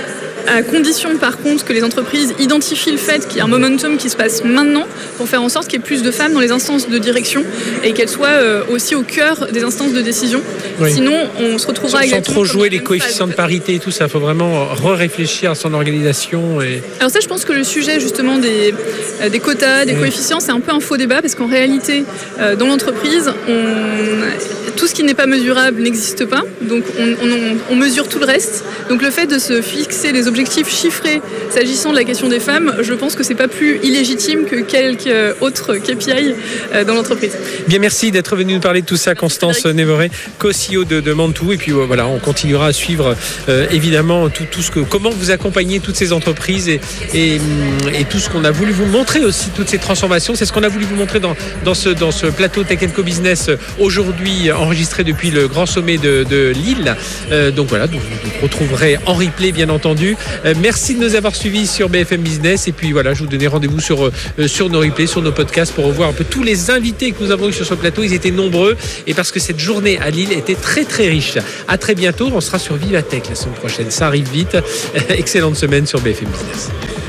à condition par contre que les entreprises identifient le fait qu'il y a un momentum qui se passe maintenant pour faire en sorte qu'il y ait plus de femmes dans les instances de direction et qu'elles soient aussi au cœur des instances de décision. Oui. Sinon, on se retrouvera sans trop jouer les coefficients de parité et tout ça. Il faut vraiment réfléchir à son organisation. Alors ça, je pense que le sujet justement des quotas, des coefficients, c'est un peu un faux débat parce qu'en réalité, dans l'entreprise, tout ce qui n'est pas mesurable n'existe pas. Donc on mesure tout le reste. Donc le fait de se fixer des objectifs chiffrés s'agissant de la question des femmes, je pense que c'est pas plus illégitime que quelques autres KPI dans l'entreprise. Bien, merci d'être venu nous parler de tout ça, Constance Névoré, co-CEO de Mantoux. Et puis voilà, on continuera à suivre évidemment tout ce que, comment vous accompagnez toutes ces entreprises et tout ce qu'on a voulu vous montrer aussi, toutes ces transformations. C'est ce qu'on a voulu vous montrer dans ce plateau Tech & Co Business aujourd'hui enregistré depuis le grand sommet de Lille. Donc voilà, vous retrouverez en replay bien entendu. Merci de nous avoir suivis sur BFM Business et puis voilà, je vous donne rendez-vous sur nos replays, sur nos podcasts pour revoir un peu tous les invités que nous avons eu sur ce plateau. Ils étaient nombreux et parce que cette journée à Lille était très très riche. À très bientôt, on sera sur Vivatech la semaine prochaine. Ça arrive vite. Excellente semaine sur BFM Business.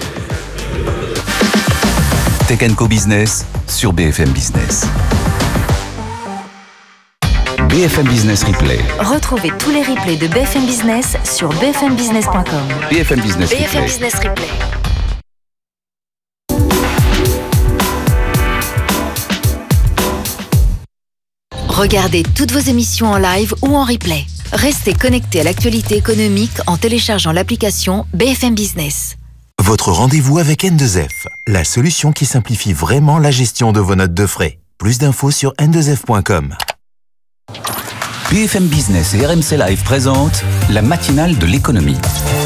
Tech & Co Business sur BFM Business. BFM Business Replay. Retrouvez tous les replays de BFM Business sur bfmbusiness.com. BFM Business Replay. BFM Business Replay. Regardez toutes vos émissions en live ou en replay. Restez connectés à l'actualité économique en téléchargeant l'application BFM Business. Votre rendez-vous avec N2F, la solution qui simplifie vraiment la gestion de vos notes de frais. Plus d'infos sur n2f.com. BFM Business et RMC Live présentent la matinale de l'économie.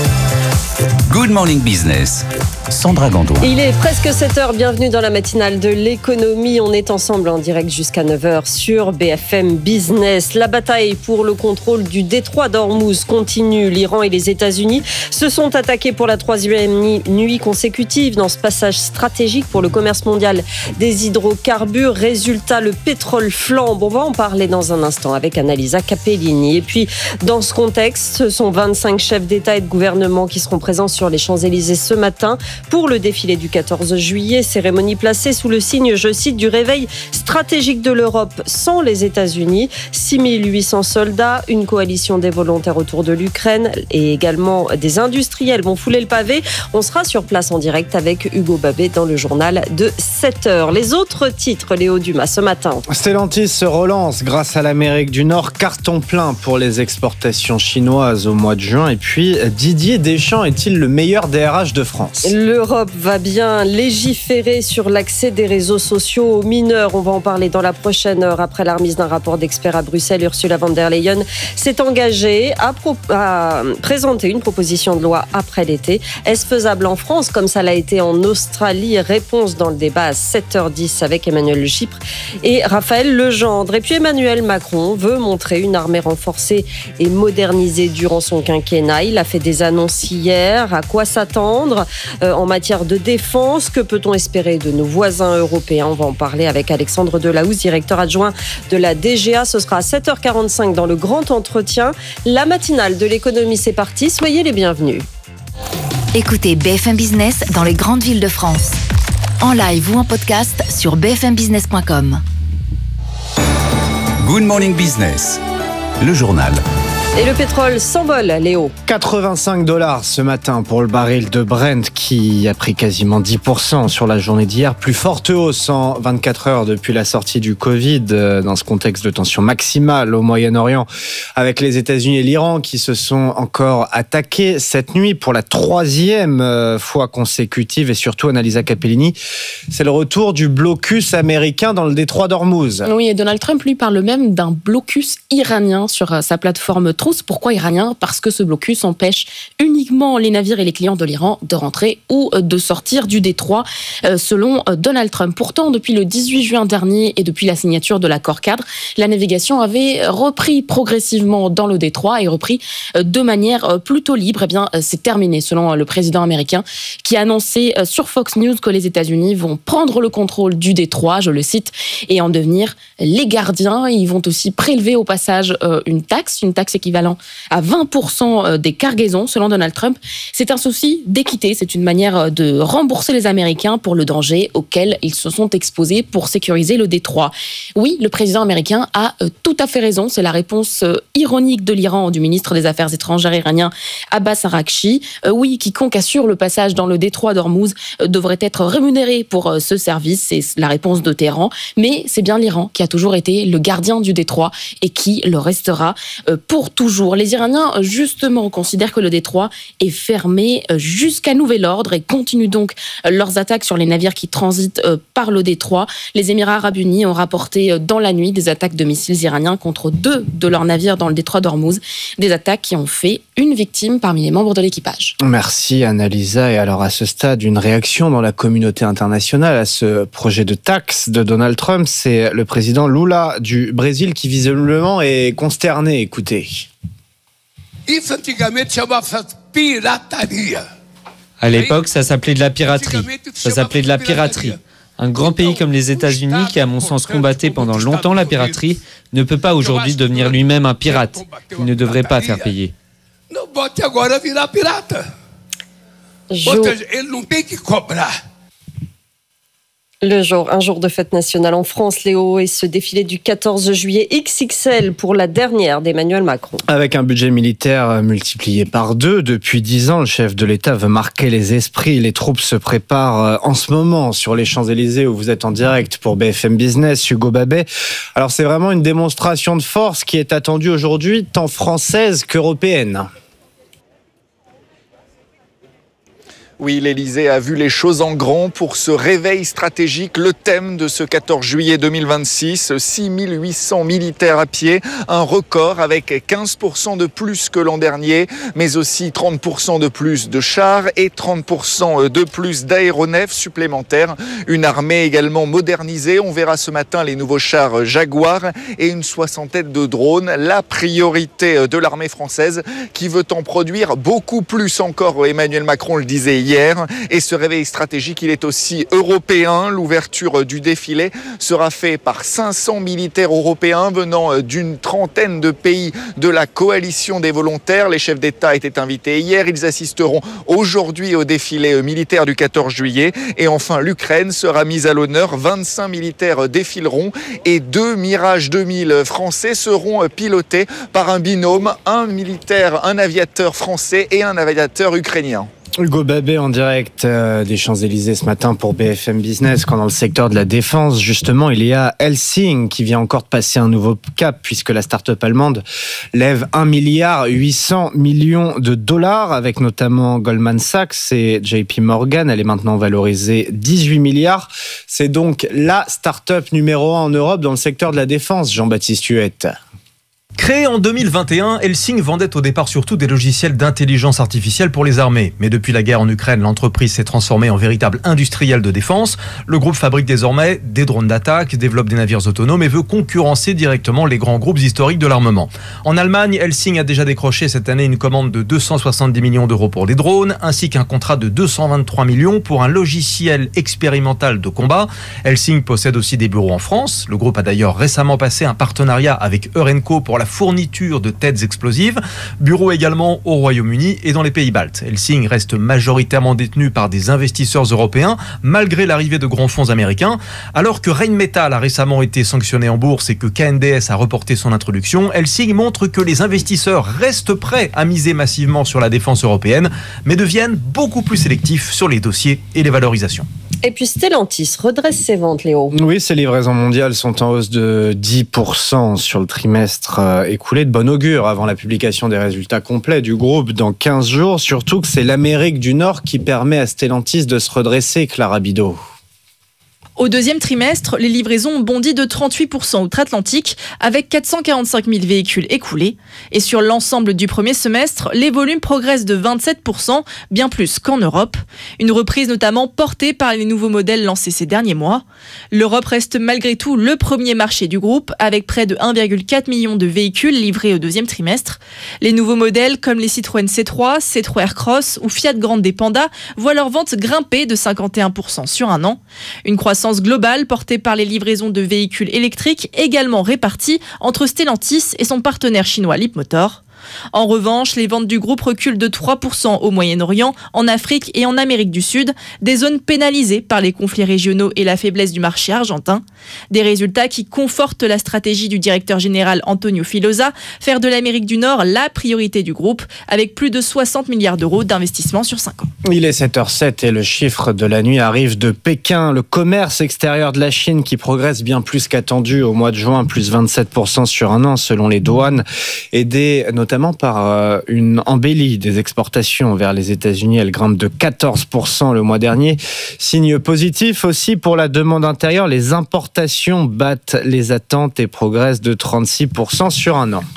Good Morning Business. Sandra Gandoin. Il est presque 7h, bienvenue dans la matinale de l'économie. On est ensemble en direct jusqu'à 9h sur BFM Business. La bataille pour le contrôle du détroit d'Ormuz continue. L'Iran et les États-Unis se sont attaqués pour la 3e nuit consécutive dans ce passage stratégique pour le commerce mondial des hydrocarbures. Résultat, le pétrole flambe. On va en parler dans un instant avec Annalisa Capellini. Et puis, dans ce contexte, ce sont 25 chefs d'État et de gouvernement qui seront présents sur les Champs-Élysées ce matin pour le défilé du 14 juillet, cérémonie placée sous le signe, je cite, du réveil stratégique de l'Europe sans les États-Unis. 6800 soldats, une coalition des volontaires autour de l'Ukraine et également des industriels vont fouler le pavé. On sera sur place en direct avec Hugo Babet dans le journal de 7h. Les autres titres, Léo Dumas, ce matin. Stellantis se relance grâce à l'Amérique du Nord. Carton plein pour les exportations chinoises au mois de juin. Et puis, Didier Deschamps est-il le meilleur DRH de France ? L'Europe va bien légiférer sur l'accès des réseaux sociaux aux mineurs. On va en parler dans la prochaine heure. Après la remise d'un rapport d'experts à Bruxelles, Ursula von der Leyen s'est engagée à présenter une proposition de loi après l'été. Est-ce faisable en France comme ça l'a été en Australie ? Réponse dans le débat à 7h10 avec Emmanuel Le Chypre et Raphaël Legendre. Et puis Emmanuel Macron veut montrer une armée renforcée et modernisée durant son quinquennat. Il a fait des annonces hier. À quoi s'attendre en matière de défense? Que peut-on espérer de nos voisins européens? On va en parler avec Alexandre Delahousse, directeur adjoint de la DGA. Ce sera à 7h45 dans le grand entretien. La matinale de l'économie, c'est parti. Soyez les bienvenus. Écoutez BFM Business dans les grandes villes de France. En live ou en podcast sur bfmbusiness.com. Good Morning Business, le journal. Et le pétrole s'envole, Léo. $85 ce matin pour le baril de Brent qui a pris quasiment 10% sur la journée d'hier. Plus forte hausse en 24 heures depuis la sortie du Covid dans ce contexte de tension maximale au Moyen-Orient avec les États-Unis et l'Iran qui se sont encore attaqués cette nuit pour la 3e fois consécutive. Et surtout, Annalisa Capellini, c'est le retour du blocus américain dans le détroit d'Ormuz. Oui, et Donald Trump, lui, parle même d'un blocus iranien sur sa plateforme Truth. Pourquoi iranien ? Parce que ce blocus empêche uniquement les navires et les clients de l'Iran de rentrer ou de sortir du détroit, selon Donald Trump. Pourtant, depuis le 18 juin dernier et depuis la signature de l'accord cadre, la navigation avait repris progressivement dans le détroit et repris de manière plutôt libre. Eh bien, c'est terminé, selon le président américain, qui a annoncé sur Fox News que les États-Unis vont prendre le contrôle du détroit, je le cite, et en devenir les gardiens. Ils vont aussi prélever au passage une taxe équivalente équivalent à 20% des cargaisons, selon Donald Trump. C'est un souci d'équité, c'est une manière de rembourser les Américains pour le danger auquel ils se sont exposés pour sécuriser le détroit. Oui, le président américain a tout à fait raison, c'est la réponse ironique de l'Iran, du ministre des Affaires étrangères iranien Abbas Araghchi. Oui, quiconque assure le passage dans le détroit d'Ormuz devrait être rémunéré pour ce service, c'est la réponse de Téhéran, mais c'est bien l'Iran qui a toujours été le gardien du détroit et qui le restera pour toujours. Les Iraniens, justement, considèrent que le détroit est fermé jusqu'à nouvel ordre et continuent donc leurs attaques sur les navires qui transitent par le détroit. Les Émirats arabes unis ont rapporté dans la nuit des attaques de missiles iraniens contre 2 de leurs navires dans le détroit d'Ormuz, des attaques qui ont fait une victime parmi les membres de l'équipage. Merci Annalisa. Et alors à ce stade, une réaction dans la communauté internationale à ce projet de taxe de Donald Trump, c'est le président Lula du Brésil qui visiblement est consterné. Écoutez. À l'époque, ça s'appelait de la piraterie. Ça s'appelait de la piraterie. Un grand pays comme les États-Unis, qui à mon sens combattait pendant longtemps la piraterie, ne peut pas aujourd'hui devenir lui-même un pirate. Il ne devrait pas faire payer. Un jour de fête nationale en France, Léo, et ce défilé du 14 juillet XXL pour la dernière d'Emmanuel Macron. Avec un budget militaire multiplié par 2 depuis 10 ans, le chef de l'État veut marquer les esprits. Les troupes se préparent en ce moment sur les Champs-Élysées où vous êtes en direct pour BFM Business, Hugo Babet. Alors c'est vraiment une démonstration de force qui est attendue aujourd'hui, tant française qu'européenne. Oui, l'Élysée a vu les choses en grand pour ce réveil stratégique. Le thème de ce 14 juillet 2026, 6800 militaires à pied, un record avec 15% de plus que l'an dernier, mais aussi 30% de plus de chars et 30% de plus d'aéronefs supplémentaires. Une armée également modernisée. On verra ce matin les nouveaux chars Jaguar et une soixantaine de drones. La priorité de l'armée française qui veut en produire beaucoup plus encore. Emmanuel Macron le disait hier. Et ce réveil stratégique, il est aussi européen. L'ouverture du défilé sera faite par 500 militaires européens venant d'une trentaine de pays de la coalition des volontaires. Les chefs d'État étaient invités hier. Ils assisteront aujourd'hui au défilé militaire du 14 juillet. Et enfin, l'Ukraine sera mise à l'honneur. 25 militaires défileront et 2 Mirage 2000 français seront pilotés par un binôme, un militaire, un aviateur français et un aviateur ukrainien. Hugo Babet en direct des Champs-Élysées ce matin pour BFM Business, quand dans le secteur de la défense, justement, il y a Helsing qui vient encore de passer un nouveau cap puisque la start-up allemande lève 1,8 milliard de dollars avec notamment Goldman Sachs et JP Morgan. Elle est maintenant valorisée 18 milliards. C'est donc la start-up numéro 1 en Europe dans le secteur de la défense, Jean-Baptiste Huette. Créée en 2021, Helsing vendait au départ surtout des logiciels d'intelligence artificielle pour les armées. Mais depuis la guerre en Ukraine, l'entreprise s'est transformée en véritable industriel de défense. Le groupe fabrique désormais des drones d'attaque, développe des navires autonomes et veut concurrencer directement les grands groupes historiques de l'armement. En Allemagne, Helsing a déjà décroché cette année une commande de 270 millions d'euros pour des drones, ainsi qu'un contrat de 223 millions pour un logiciel expérimental de combat. Helsing possède aussi des bureaux en France. Le groupe a d'ailleurs récemment passé un partenariat avec Eurenco pour la fourniture de têtes explosives. Bureau également au Royaume-Uni et dans les pays baltes. Helsing reste majoritairement détenu par des investisseurs européens, malgré l'arrivée de grands fonds américains. Alors que Rheinmetall a récemment été sanctionné en bourse et que KNDS a reporté son introduction, Helsing montre que les investisseurs restent prêts à miser massivement sur la défense européenne, mais deviennent beaucoup plus sélectifs sur les dossiers et les valorisations. Et puis Stellantis redresse ses ventes, Léo. Oui, ses livraisons mondiales sont en hausse de 10% sur le trimestre écoulé. De bon augure avant la publication des résultats complets du groupe dans 15 jours. Surtout que c'est l'Amérique du Nord qui permet à Stellantis de se redresser, Clara Bidot. Au deuxième trimestre, les livraisons ont bondi de 38% outre-Atlantique, avec 445 000 véhicules écoulés. Et sur l'ensemble du premier semestre, les volumes progressent de 27%, bien plus qu'en Europe. Une reprise notamment portée par les nouveaux modèles lancés ces derniers mois. L'Europe reste malgré tout le premier marché du groupe, avec près de 1,4 million de véhicules livrés au deuxième trimestre. Les nouveaux modèles, comme les Citroën C3, C3 Aircross ou Fiat Grande Panda, voient leurs ventes grimper de 51% sur un an. Une croissance globale portée par les livraisons de véhicules électriques également réparties entre Stellantis et son partenaire chinois Leapmotor. En revanche, les ventes du groupe reculent de 3% au Moyen-Orient, en Afrique et en Amérique du Sud, des zones pénalisées par les conflits régionaux et la faiblesse du marché argentin. Des résultats qui confortent la stratégie du directeur général Antonio Filosa, faire de l'Amérique du Nord la priorité du groupe, avec plus de 60 milliards d'euros d'investissement sur 5 ans. Il est 7h07 et le chiffre de la nuit arrive de Pékin. Le commerce extérieur de la Chine qui progresse bien plus qu'attendu au mois de juin, plus 27% sur un an selon les douanes, aidé notamment par une embellie des exportations vers les États-Unis. Elle grimpe de 14% le mois dernier. Signe positif aussi pour la demande intérieure. Les importations battent les attentes et progressent de 36% sur un an.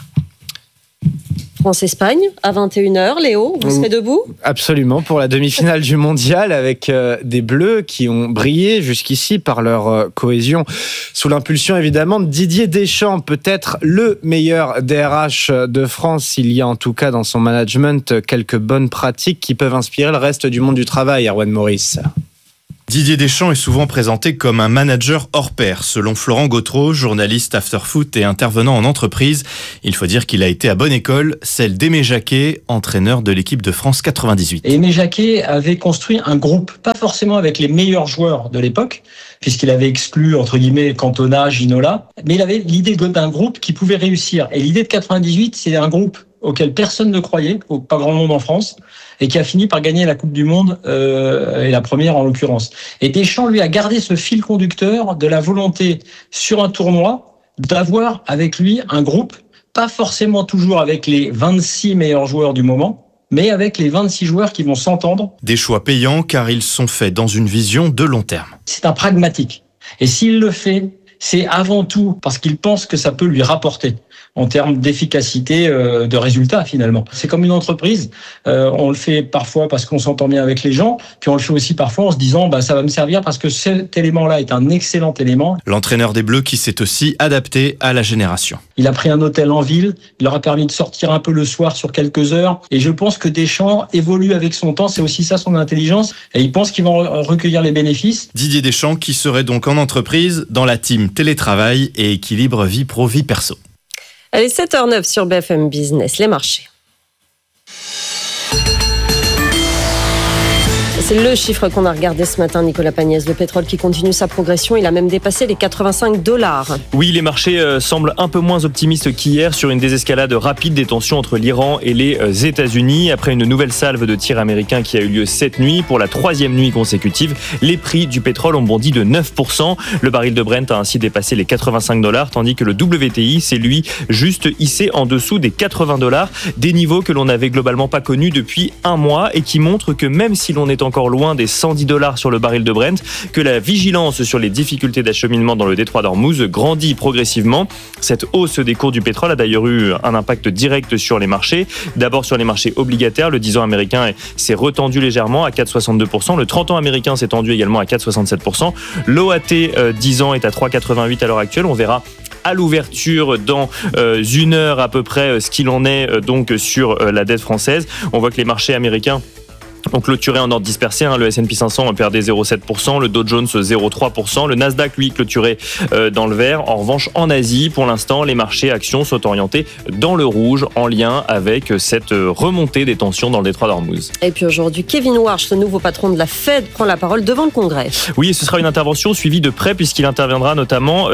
France-Espagne, à 21h. Léo, vous serez debout ? Absolument, pour la demi-finale du mondial avec des Bleus qui ont brillé jusqu'ici par leur cohésion. Sous l'impulsion évidemment de Didier Deschamps, peut-être le meilleur DRH de France. Il y a en tout cas dans son management quelques bonnes pratiques qui peuvent inspirer le reste du monde du travail, Erwan Maurice. Didier Deschamps est souvent présenté comme un manager hors pair. Selon Florent Gautreau, journaliste after-foot et intervenant en entreprise, il faut dire qu'il a été à bonne école, celle d'Aimé Jacquet, entraîneur de l'équipe de France 98. Et Aimé Jacquet avait construit un groupe, pas forcément avec les meilleurs joueurs de l'époque, puisqu'il avait exclu, entre guillemets, Cantona, Ginola, mais il avait l'idée d'un groupe qui pouvait réussir. Et l'idée de 98, c'est un groupe auquel personne ne croyait, pas grand monde en France, et qui a fini par gagner la Coupe du Monde, et la première en l'occurrence. Et Deschamps, lui, a gardé ce fil conducteur de la volonté sur un tournoi d'avoir avec lui un groupe, pas forcément toujours avec les 26 meilleurs joueurs du moment, mais avec les 26 joueurs qui vont s'entendre. Des choix payants car ils sont faits dans une vision de long terme. C'est un pragmatique. Et s'il le fait, c'est avant tout parce qu'il pense que ça peut lui rapporter en termes d'efficacité, de résultats finalement. C'est comme une entreprise, on le fait parfois parce qu'on s'entend bien avec les gens, puis on le fait aussi parfois en se disant ça va me servir parce que cet élément-là est un excellent élément. L'entraîneur des Bleus qui s'est aussi adapté à la génération. Il a pris un hôtel en ville, il leur a permis de sortir un peu le soir sur quelques heures, et je pense que Deschamps évolue avec son temps, c'est aussi ça son intelligence, et il pense qu'il va recueillir les bénéfices. Didier Deschamps qui serait donc en entreprise dans la team télétravail et équilibre vie pro-vie perso. Allez, 7h09 sur BFM Business, les marchés. C'est le chiffre qu'on a regardé ce matin, Nicolas Pagnès. Le pétrole qui continue sa progression, il a même dépassé les $85. Oui, les marchés semblent un peu moins optimistes qu'hier sur une désescalade rapide des tensions entre l'Iran et les États-Unis. Après une nouvelle salve de tirs américains qui a eu lieu cette nuit, pour la 3e nuit consécutive, les prix du pétrole ont bondi de 9%. Le baril de Brent a ainsi dépassé les $85, tandis que le WTI s'est lui juste hissé en dessous des $80, des niveaux que l'on n'avait globalement pas connus depuis un mois et qui montrent que même si l'on est encore loin des $110 sur le baril de Brent, que la vigilance sur les difficultés d'acheminement dans le détroit d'Ormuz grandit progressivement. Cette hausse des cours du pétrole a d'ailleurs eu un impact direct sur les marchés. D'abord sur les marchés obligataires, le 10 ans américain s'est retendu légèrement à 4,62%, le 30 ans américain s'est tendu également à 4,67%, l'OAT 10 ans est à 3,88 à l'heure actuelle. On verra à l'ouverture dans une heure à peu près ce qu'il en est donc sur la dette française. On voit que les marchés américains ont clôturé en ordre dispersé. Le S&P 500 perdait 0,7%, le Dow Jones 0,3%, le Nasdaq lui clôturé dans le vert. En revanche, en Asie, pour l'instant, les marchés actions sont orientés dans le rouge en lien avec cette remontée des tensions dans le détroit d'Ormuz. Et puis aujourd'hui, Kevin Warsh, le nouveau patron de la Fed, prend la parole devant le Congrès. Oui, et ce sera une intervention suivie de près puisqu'il interviendra notamment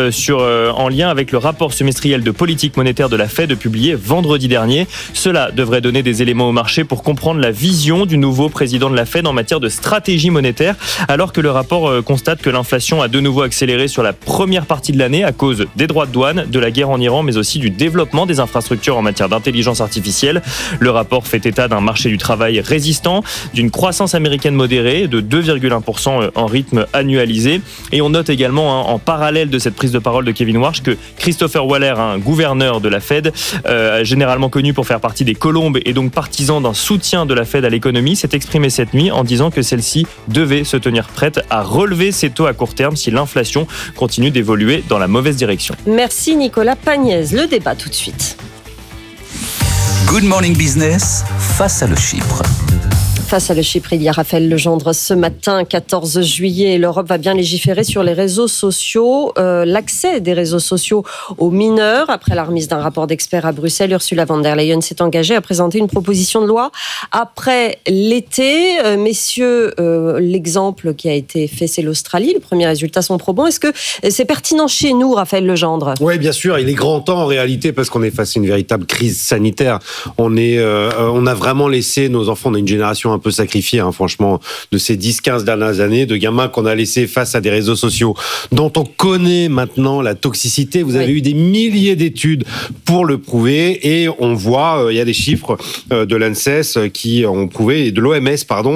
en lien avec le rapport semestriel de politique monétaire de la Fed publié vendredi dernier. Cela devrait donner des éléments au marché pour comprendre la vision du nouveau président de la Fed en matière de stratégie monétaire, alors que le rapport constate que l'inflation a de nouveau accéléré sur la première partie de l'année à cause des droits de douane, de la guerre en Iran, mais aussi du développement des infrastructures en matière d'intelligence artificielle. Le rapport fait état d'un marché du travail résistant, d'une croissance américaine modérée de 2,1% en rythme annualisé. Et on note également en parallèle de cette prise de parole de Kevin Warsh que Christopher Waller, un gouverneur de la Fed, généralement connu pour faire partie des colombes et donc partisan d'un soutien de la Fed à l'économie, s'est exprimé cette nuit en disant que celle-ci devait se tenir prête à relever ses taux à court terme si l'inflation continue d'évoluer dans la mauvaise direction. Merci Nicolas Pagnès. Le débat tout de suite. Good Morning Business face à le Chypre. Face à le Chypre, il y a Raphaël Legendre ce matin, 14 juillet. L'Europe va bien légiférer sur les réseaux sociaux, l'accès des réseaux sociaux aux mineurs. Après la remise d'un rapport d'experts à Bruxelles, Ursula von der Leyen s'est engagée à présenter une proposition de loi après l'été. Messieurs, l'exemple qui a été fait, c'est l'Australie. Les premiers résultats sont probants. Est-ce que c'est pertinent chez nous, Raphaël Legendre ? Oui, bien sûr. Il est grand temps en réalité parce qu'on est face à une véritable crise sanitaire. On a vraiment laissé nos enfants, on a une génération un peu sacrifiée, franchement, de ces 10-15 dernières années, de gamins qu'on a laissés face à des réseaux sociaux dont on connaît maintenant la toxicité. Vous avez eu des milliers d'études pour le prouver et on voit, il y a des chiffres de l'ANSES qui ont prouvé, et de l'OMS,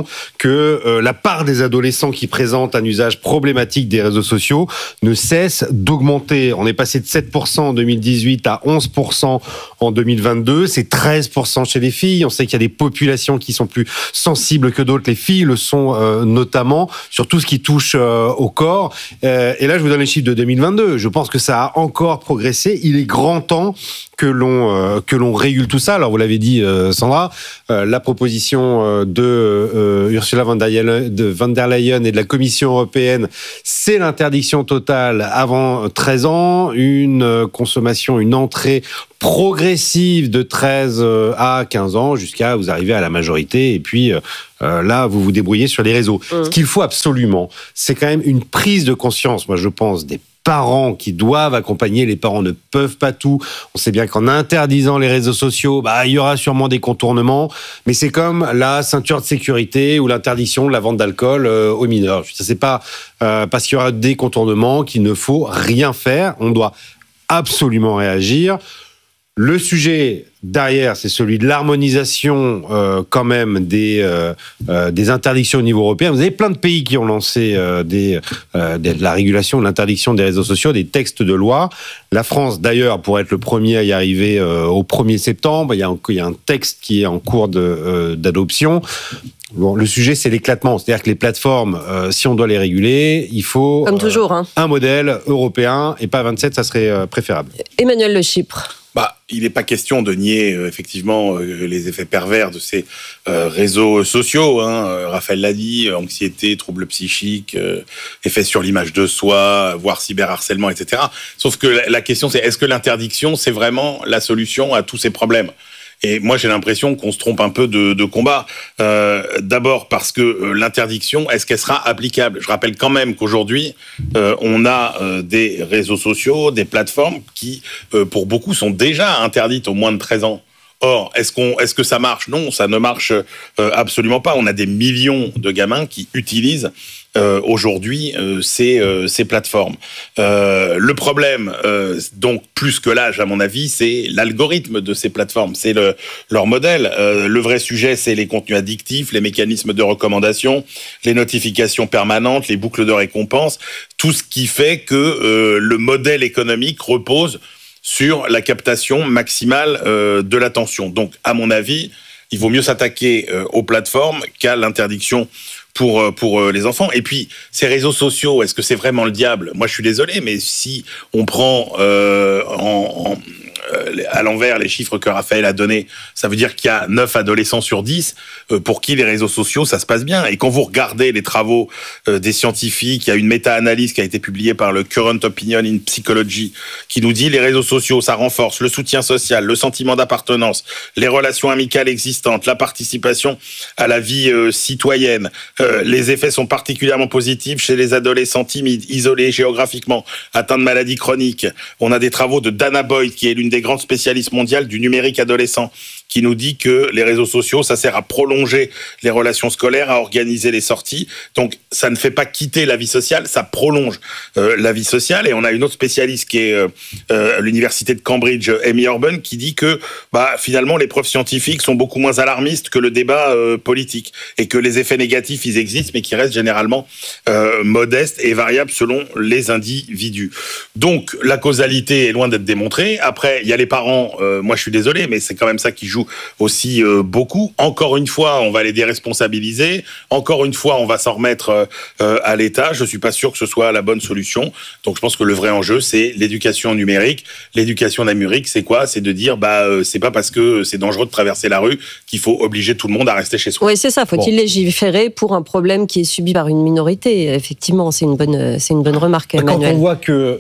que la part des adolescents qui présentent un usage problématique des réseaux sociaux ne cesse d'augmenter. On est passé de 7% en 2018 à 11% en 2022. C'est 13% chez les filles. On sait qu'il y a des populations qui sont plus sensibles que d'autres. Les filles le sont notamment sur tout ce qui touche au corps. Et là, je vous donne les chiffres de 2022. Je pense que ça a encore progressé. Il est grand temps que l'on régule tout ça. Alors, vous l'avez dit, Sandra, la proposition de Ursula von der Leyen et de la Commission européenne, c'est l'interdiction totale avant 13 ans, une consommation, une entrée progressive de 13 à 15 ans jusqu'à vous arriver à la majorité et puis là vous vous débrouillez sur les réseaux. Ce qu'il faut absolument, c'est quand même une prise de conscience, moi je pense, des parents qui doivent accompagner. Les parents ne peuvent pas tout. On sait bien qu'en interdisant les réseaux sociaux, il y aura sûrement des contournements, mais c'est comme la ceinture de sécurité ou l'interdiction de la vente d'alcool aux mineurs. Ça, c'est pas parce qu'il y aura des contournements qu'il ne faut rien faire. On doit absolument réagir. Le sujet derrière, c'est celui de l'harmonisation quand même des interdictions au niveau européen. Vous avez plein de pays qui ont lancé de la régulation, de l'interdiction des réseaux sociaux, des textes de loi. La France, d'ailleurs, pourrait être le premier à y arriver au 1er septembre. Il y a un texte qui est en cours d'adoption. Bon, le sujet, c'est l'éclatement. C'est-à-dire que les plateformes, si on doit les réguler, il faut comme toujours, un modèle européen et pas 27, ça serait préférable. Emmanuel Le Chypre. Il n'est pas question de nier effectivement les effets pervers de ces réseaux sociaux. Raphaël l'a dit, anxiété, troubles psychiques, effets sur l'image de soi, voire cyberharcèlement, etc. Sauf que la question, c'est est-ce que l'interdiction, c'est vraiment la solution à tous ces problèmes ? Et moi, j'ai l'impression qu'on se trompe un peu de combat. D'abord parce que l'interdiction, est-ce qu'elle sera applicable ? Je rappelle quand même qu'aujourd'hui, on a des réseaux sociaux, des plateformes qui, pour beaucoup, sont déjà interdites aux moins de 13 ans. Or, est-ce que ça marche ? Non, ça ne marche absolument pas. On a des millions de gamins qui utilisent aujourd'hui ces plateformes. Le problème, donc plus que l'âge à mon avis, c'est l'algorithme de ces plateformes, c'est leur modèle. Le vrai sujet, c'est les contenus addictifs, les mécanismes de recommandation, les notifications permanentes, les boucles de récompense, tout ce qui fait que le modèle économique repose sur la captation maximale de l'attention. Donc, à mon avis, il vaut mieux s'attaquer aux plateformes qu'à l'interdiction pour les enfants. Et puis, ces réseaux sociaux, est-ce que c'est vraiment le diable ? Moi, je suis désolé, mais si on prend à l'envers les chiffres que Raphaël a donnés, ça veut dire qu'il y a 9 adolescents sur 10 pour qui les réseaux sociaux, ça se passe bien. Et quand vous regardez les travaux des scientifiques, il y a une méta-analyse qui a été publiée par le Current Opinion in Psychology qui nous dit les réseaux sociaux, ça renforce le soutien social, le sentiment d'appartenance, les relations amicales existantes, la participation à la vie citoyenne. Les effets sont particulièrement positifs chez les adolescents timides, isolés géographiquement, atteints de maladies chroniques. On a des travaux de Dana Boyd, qui est l'une des grandes spécialistes mondiales du numérique adolescent, qui nous dit que les réseaux sociaux, ça sert à prolonger les relations scolaires, à organiser les sorties. Donc, ça ne fait pas quitter la vie sociale, ça prolonge la vie sociale. Et on a une autre spécialiste qui est à l'université de Cambridge, Amy Orban, qui dit que finalement, les preuves scientifiques sont beaucoup moins alarmistes que le débat politique et que les effets négatifs, ils existent, mais qui restent généralement modestes et variables selon les individus. Donc, la causalité est loin d'être démontrée. Après, il y a les parents, moi je suis désolé, mais c'est quand même ça qui joue joue aussi beaucoup. Encore une fois, on va les déresponsabiliser. Encore une fois, on va s'en remettre à l'État. Je suis pas sûr que ce soit la bonne solution. Donc, je pense que le vrai enjeu, c'est l'éducation numérique. L'éducation numérique, c'est quoi ? C'est de dire, c'est pas parce que c'est dangereux de traverser la rue qu'il faut obliger tout le monde à rester chez soi. Oui, c'est ça. Faut-il légiférer pour un problème qui est subi par une minorité ? Effectivement, c'est une bonne remarque, Emmanuel. Quand on voit que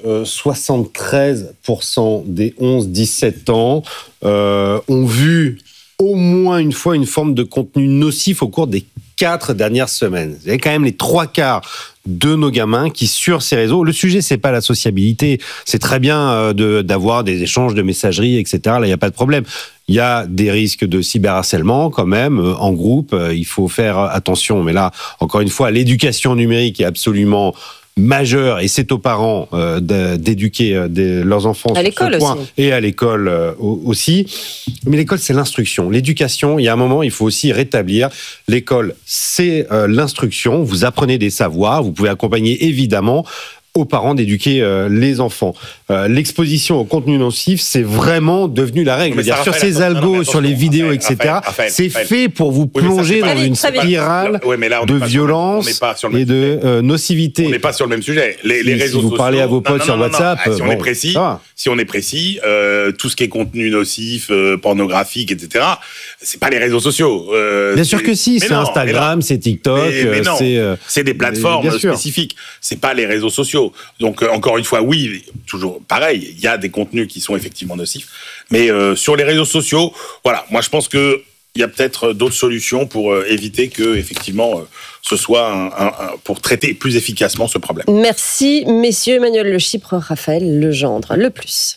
73% des 11-17 ans ont vu au moins une fois une forme de contenu nocif au cours des 4 dernières semaines. Vous avez quand même les 3/4 de nos gamins qui, sur ces réseaux, le sujet, c'est pas la sociabilité, c'est très bien d'avoir des échanges de messagerie, etc. Là, il n'y a pas de problème. Il y a des risques de cyberharcèlement quand même, en groupe, il faut faire attention. Mais là, encore une fois, l'éducation numérique est absolument majeur, et c'est aux parents d'éduquer leurs enfants à l'école aussi. Et à l'école aussi. Mais l'école, c'est l'instruction. L'éducation, il y a un moment, il faut aussi rétablir. L'école, c'est l'instruction. Vous apprenez des savoirs. Vous pouvez accompagner, évidemment, aux parents d'éduquer les enfants. L'exposition au contenu nocif, c'est vraiment devenu la règle. Sur ces algos, sur les vidéos, etc., c'est fait pour vous plonger dans une spirale de violence et de nocivité. On n'est pas sur le même sujet. Les réseaux sociaux. Si vous parlez à vos potes sur WhatsApp, si on est précis, tout ce qui est contenu nocif, pornographique, etc., c'est pas les réseaux sociaux. Bien sûr que si, c'est Instagram, c'est TikTok, c'est des plateformes spécifiques. C'est pas les réseaux sociaux. Donc, encore une fois, oui, toujours pareil, il y a des contenus qui sont effectivement nocifs. Mais sur les réseaux sociaux, voilà, moi je pense qu'il y a peut-être d'autres solutions pour éviter que, effectivement, ce soit pour traiter plus efficacement ce problème. Merci, messieurs. Emmanuel Le Chypre, Raphaël Legendre, Le Plus.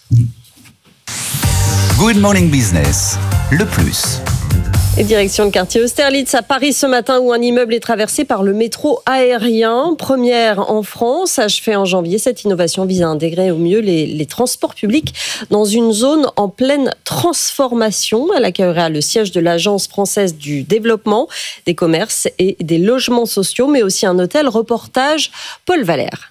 Good Morning Business, Le Plus. Et direction le quartier Austerlitz à Paris ce matin, où un immeuble est traversé par le métro aérien. Première en France, achevée en janvier. Cette innovation vise à intégrer au mieux les transports publics dans une zone en pleine transformation. Elle accueillera le siège de l'Agence française du développement, des commerces et des logements sociaux, mais aussi un hôtel. Reportage Paul Valère.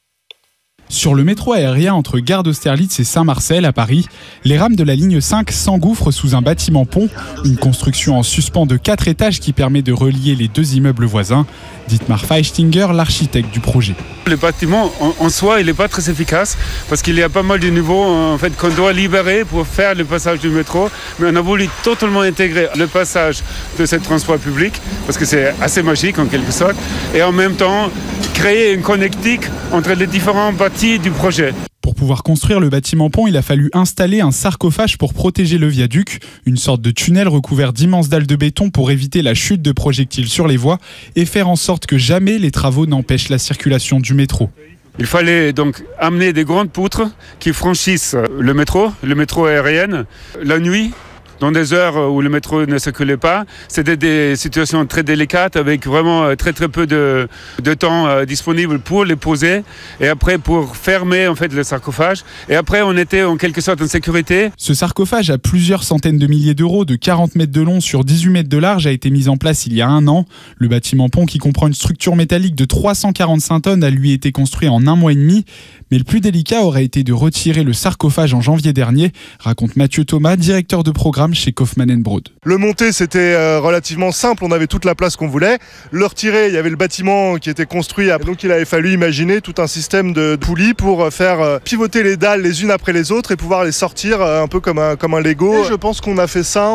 Sur le métro aérien entre Gare d'Austerlitz et Saint-Marcel à Paris, les rames de la ligne 5 s'engouffrent sous un bâtiment-pont, une construction en suspens de 4 étages qui permet de relier les 2 immeubles voisins. Dietmar Feistinger, l'architecte du projet. Le bâtiment en soi, il n'est pas très efficace parce qu'il y a pas mal de niveaux en fait, qu'on doit libérer pour faire le passage du métro. Mais on a voulu totalement intégrer le passage de ce transport public parce que c'est assez magique en quelque sorte. Et en même temps, créer une connectique entre les différents bâtis du projet. Pour pouvoir construire le bâtiment-pont, il a fallu installer un sarcophage pour protéger le viaduc, une sorte de tunnel recouvert d'immenses dalles de béton pour éviter la chute de projectiles sur les voies et faire en sorte que jamais les travaux n'empêchent la circulation du métro. Il fallait donc amener des grandes poutres qui franchissent le métro aérien, la nuit, dans des heures où le métro ne circulait pas. C'était des situations très délicates avec vraiment très très peu de temps disponible pour les poser et après pour fermer en fait le sarcophage. Et après on était en quelque sorte en sécurité. Ce sarcophage à plusieurs centaines de milliers d'euros, de 40 mètres de long sur 18 mètres de large, a été mis en place il y a 1 an. Le bâtiment-pont, qui comprend une structure métallique de 345 tonnes, a lui été construit en 1 mois et demi. Mais le plus délicat aurait été de retirer le sarcophage en janvier dernier, raconte Mathieu Thomas, directeur de programme chez Kaufmann & Broad. Le monter, c'était relativement simple, on avait toute la place qu'on voulait. Le retirer, il y avait le bâtiment qui était construit, donc il avait fallu imaginer tout un système de poulies pour faire pivoter les dalles les unes après les autres et pouvoir les sortir un peu comme un Lego. Et je pense qu'on a fait ça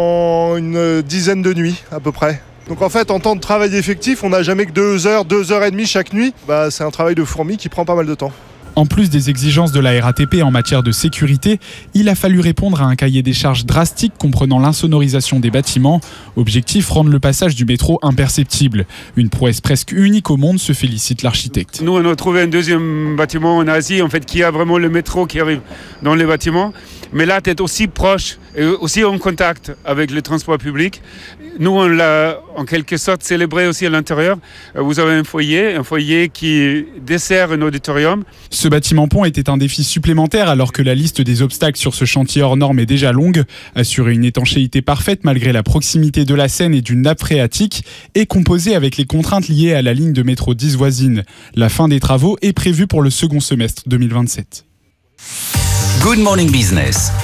en une dizaine de nuits à peu près. Donc en fait, en temps de travail effectif, on n'a jamais que 2 heures, 2 heures et demie chaque nuit. C'est un travail de fourmi qui prend pas mal de temps. En plus des exigences de la RATP en matière de sécurité, il a fallu répondre à un cahier des charges drastique comprenant l'insonorisation des bâtiments. Objectif, rendre le passage du métro imperceptible. Une prouesse presque unique au monde, se félicite l'architecte. Nous, on a trouvé un deuxième bâtiment en Asie, en fait, qui a vraiment le métro qui arrive dans les bâtiments. Mais là, tu es aussi proche et aussi en contact avec le transport public. Nous, on l'a en quelque sorte célébré aussi à l'intérieur. Vous avez un foyer qui dessert un auditorium. Ce bâtiment-pont était un défi supplémentaire alors que la liste des obstacles sur ce chantier hors norme est déjà longue. Assurer une étanchéité parfaite malgré la proximité de la Seine et d'une nappe phréatique et composer avec les contraintes liées à la ligne de métro 10 voisine. La fin des travaux est prévue pour le second semestre 2027. Good Morning Business.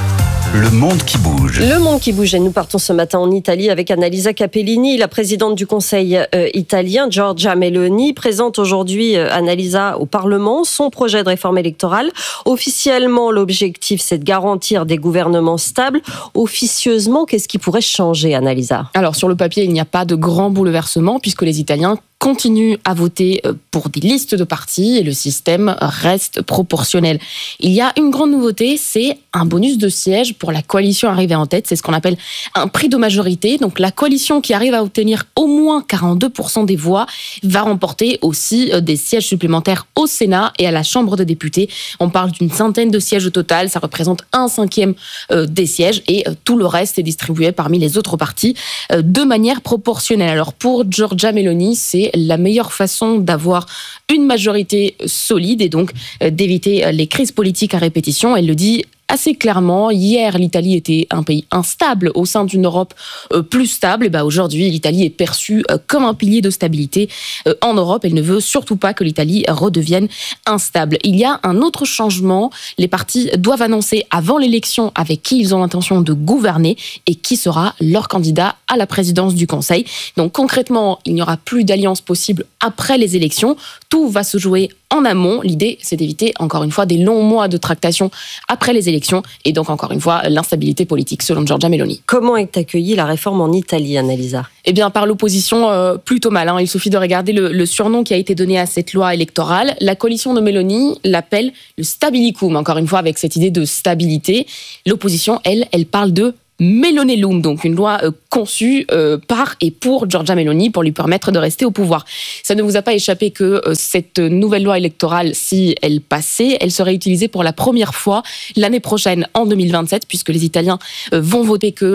Le monde qui bouge. Le monde qui bouge et nous partons ce matin en Italie avec Annalisa Capellini, la présidente du Conseil italien. Giorgia Meloni présente aujourd'hui, Annalisa, au Parlement son projet de réforme électorale. Officiellement, l'objectif, c'est de garantir des gouvernements stables. Officieusement, qu'est-ce qui pourrait changer, Annalisa ? Alors, sur le papier, il n'y a pas de grand bouleversement puisque les Italiens continuent à voter pour des listes de partis et le système reste proportionnel. Il y a une grande nouveauté, c'est un bonus de sièges pour la coalition arrivée en tête. C'est ce qu'on appelle un prix de majorité. Donc la coalition qui arrive à obtenir au moins 42% des voix va remporter aussi des sièges supplémentaires au Sénat et à la Chambre des députés. On parle d'une centaine de sièges au total. Ça représente 1/5 des sièges et tout le reste est distribué parmi les autres partis de manière proportionnelle. Alors pour Giorgia Meloni, c'est la meilleure façon d'avoir une majorité solide et donc d'éviter les crises politiques à répétition. Elle le dit assez clairement. Hier, l'Italie était un pays instable au sein d'une Europe plus stable. Et aujourd'hui, l'Italie est perçue comme un pilier de stabilité en Europe. Elle ne veut surtout pas que l'Italie redevienne instable. Il y a un autre changement. Les partis doivent annoncer avant l'élection avec qui ils ont l'intention de gouverner et qui sera leur candidat à la présidence du Conseil. Donc concrètement, il n'y aura plus d'alliance possible après les élections. Tout va se jouer en amont. L'idée, c'est d'éviter, encore une fois, des longs mois de tractation après les élections et donc, encore une fois, l'instabilité politique, selon Giorgia Meloni. Comment est accueillie la réforme en Italie, Annalisa ? Eh bien, par l'opposition, plutôt mal. Il suffit de regarder le surnom qui a été donné à cette loi électorale. La coalition de Meloni l'appelle le Stabilicum, encore une fois, avec cette idée de stabilité. L'opposition, elle parle de Melonellum, donc une loi conçue par et pour Giorgia Meloni pour lui permettre de rester au pouvoir. Ça ne vous a pas échappé que cette nouvelle loi électorale, si elle passait, elle serait utilisée pour la première fois l'année prochaine, en 2027, puisque les Italiens vont voter que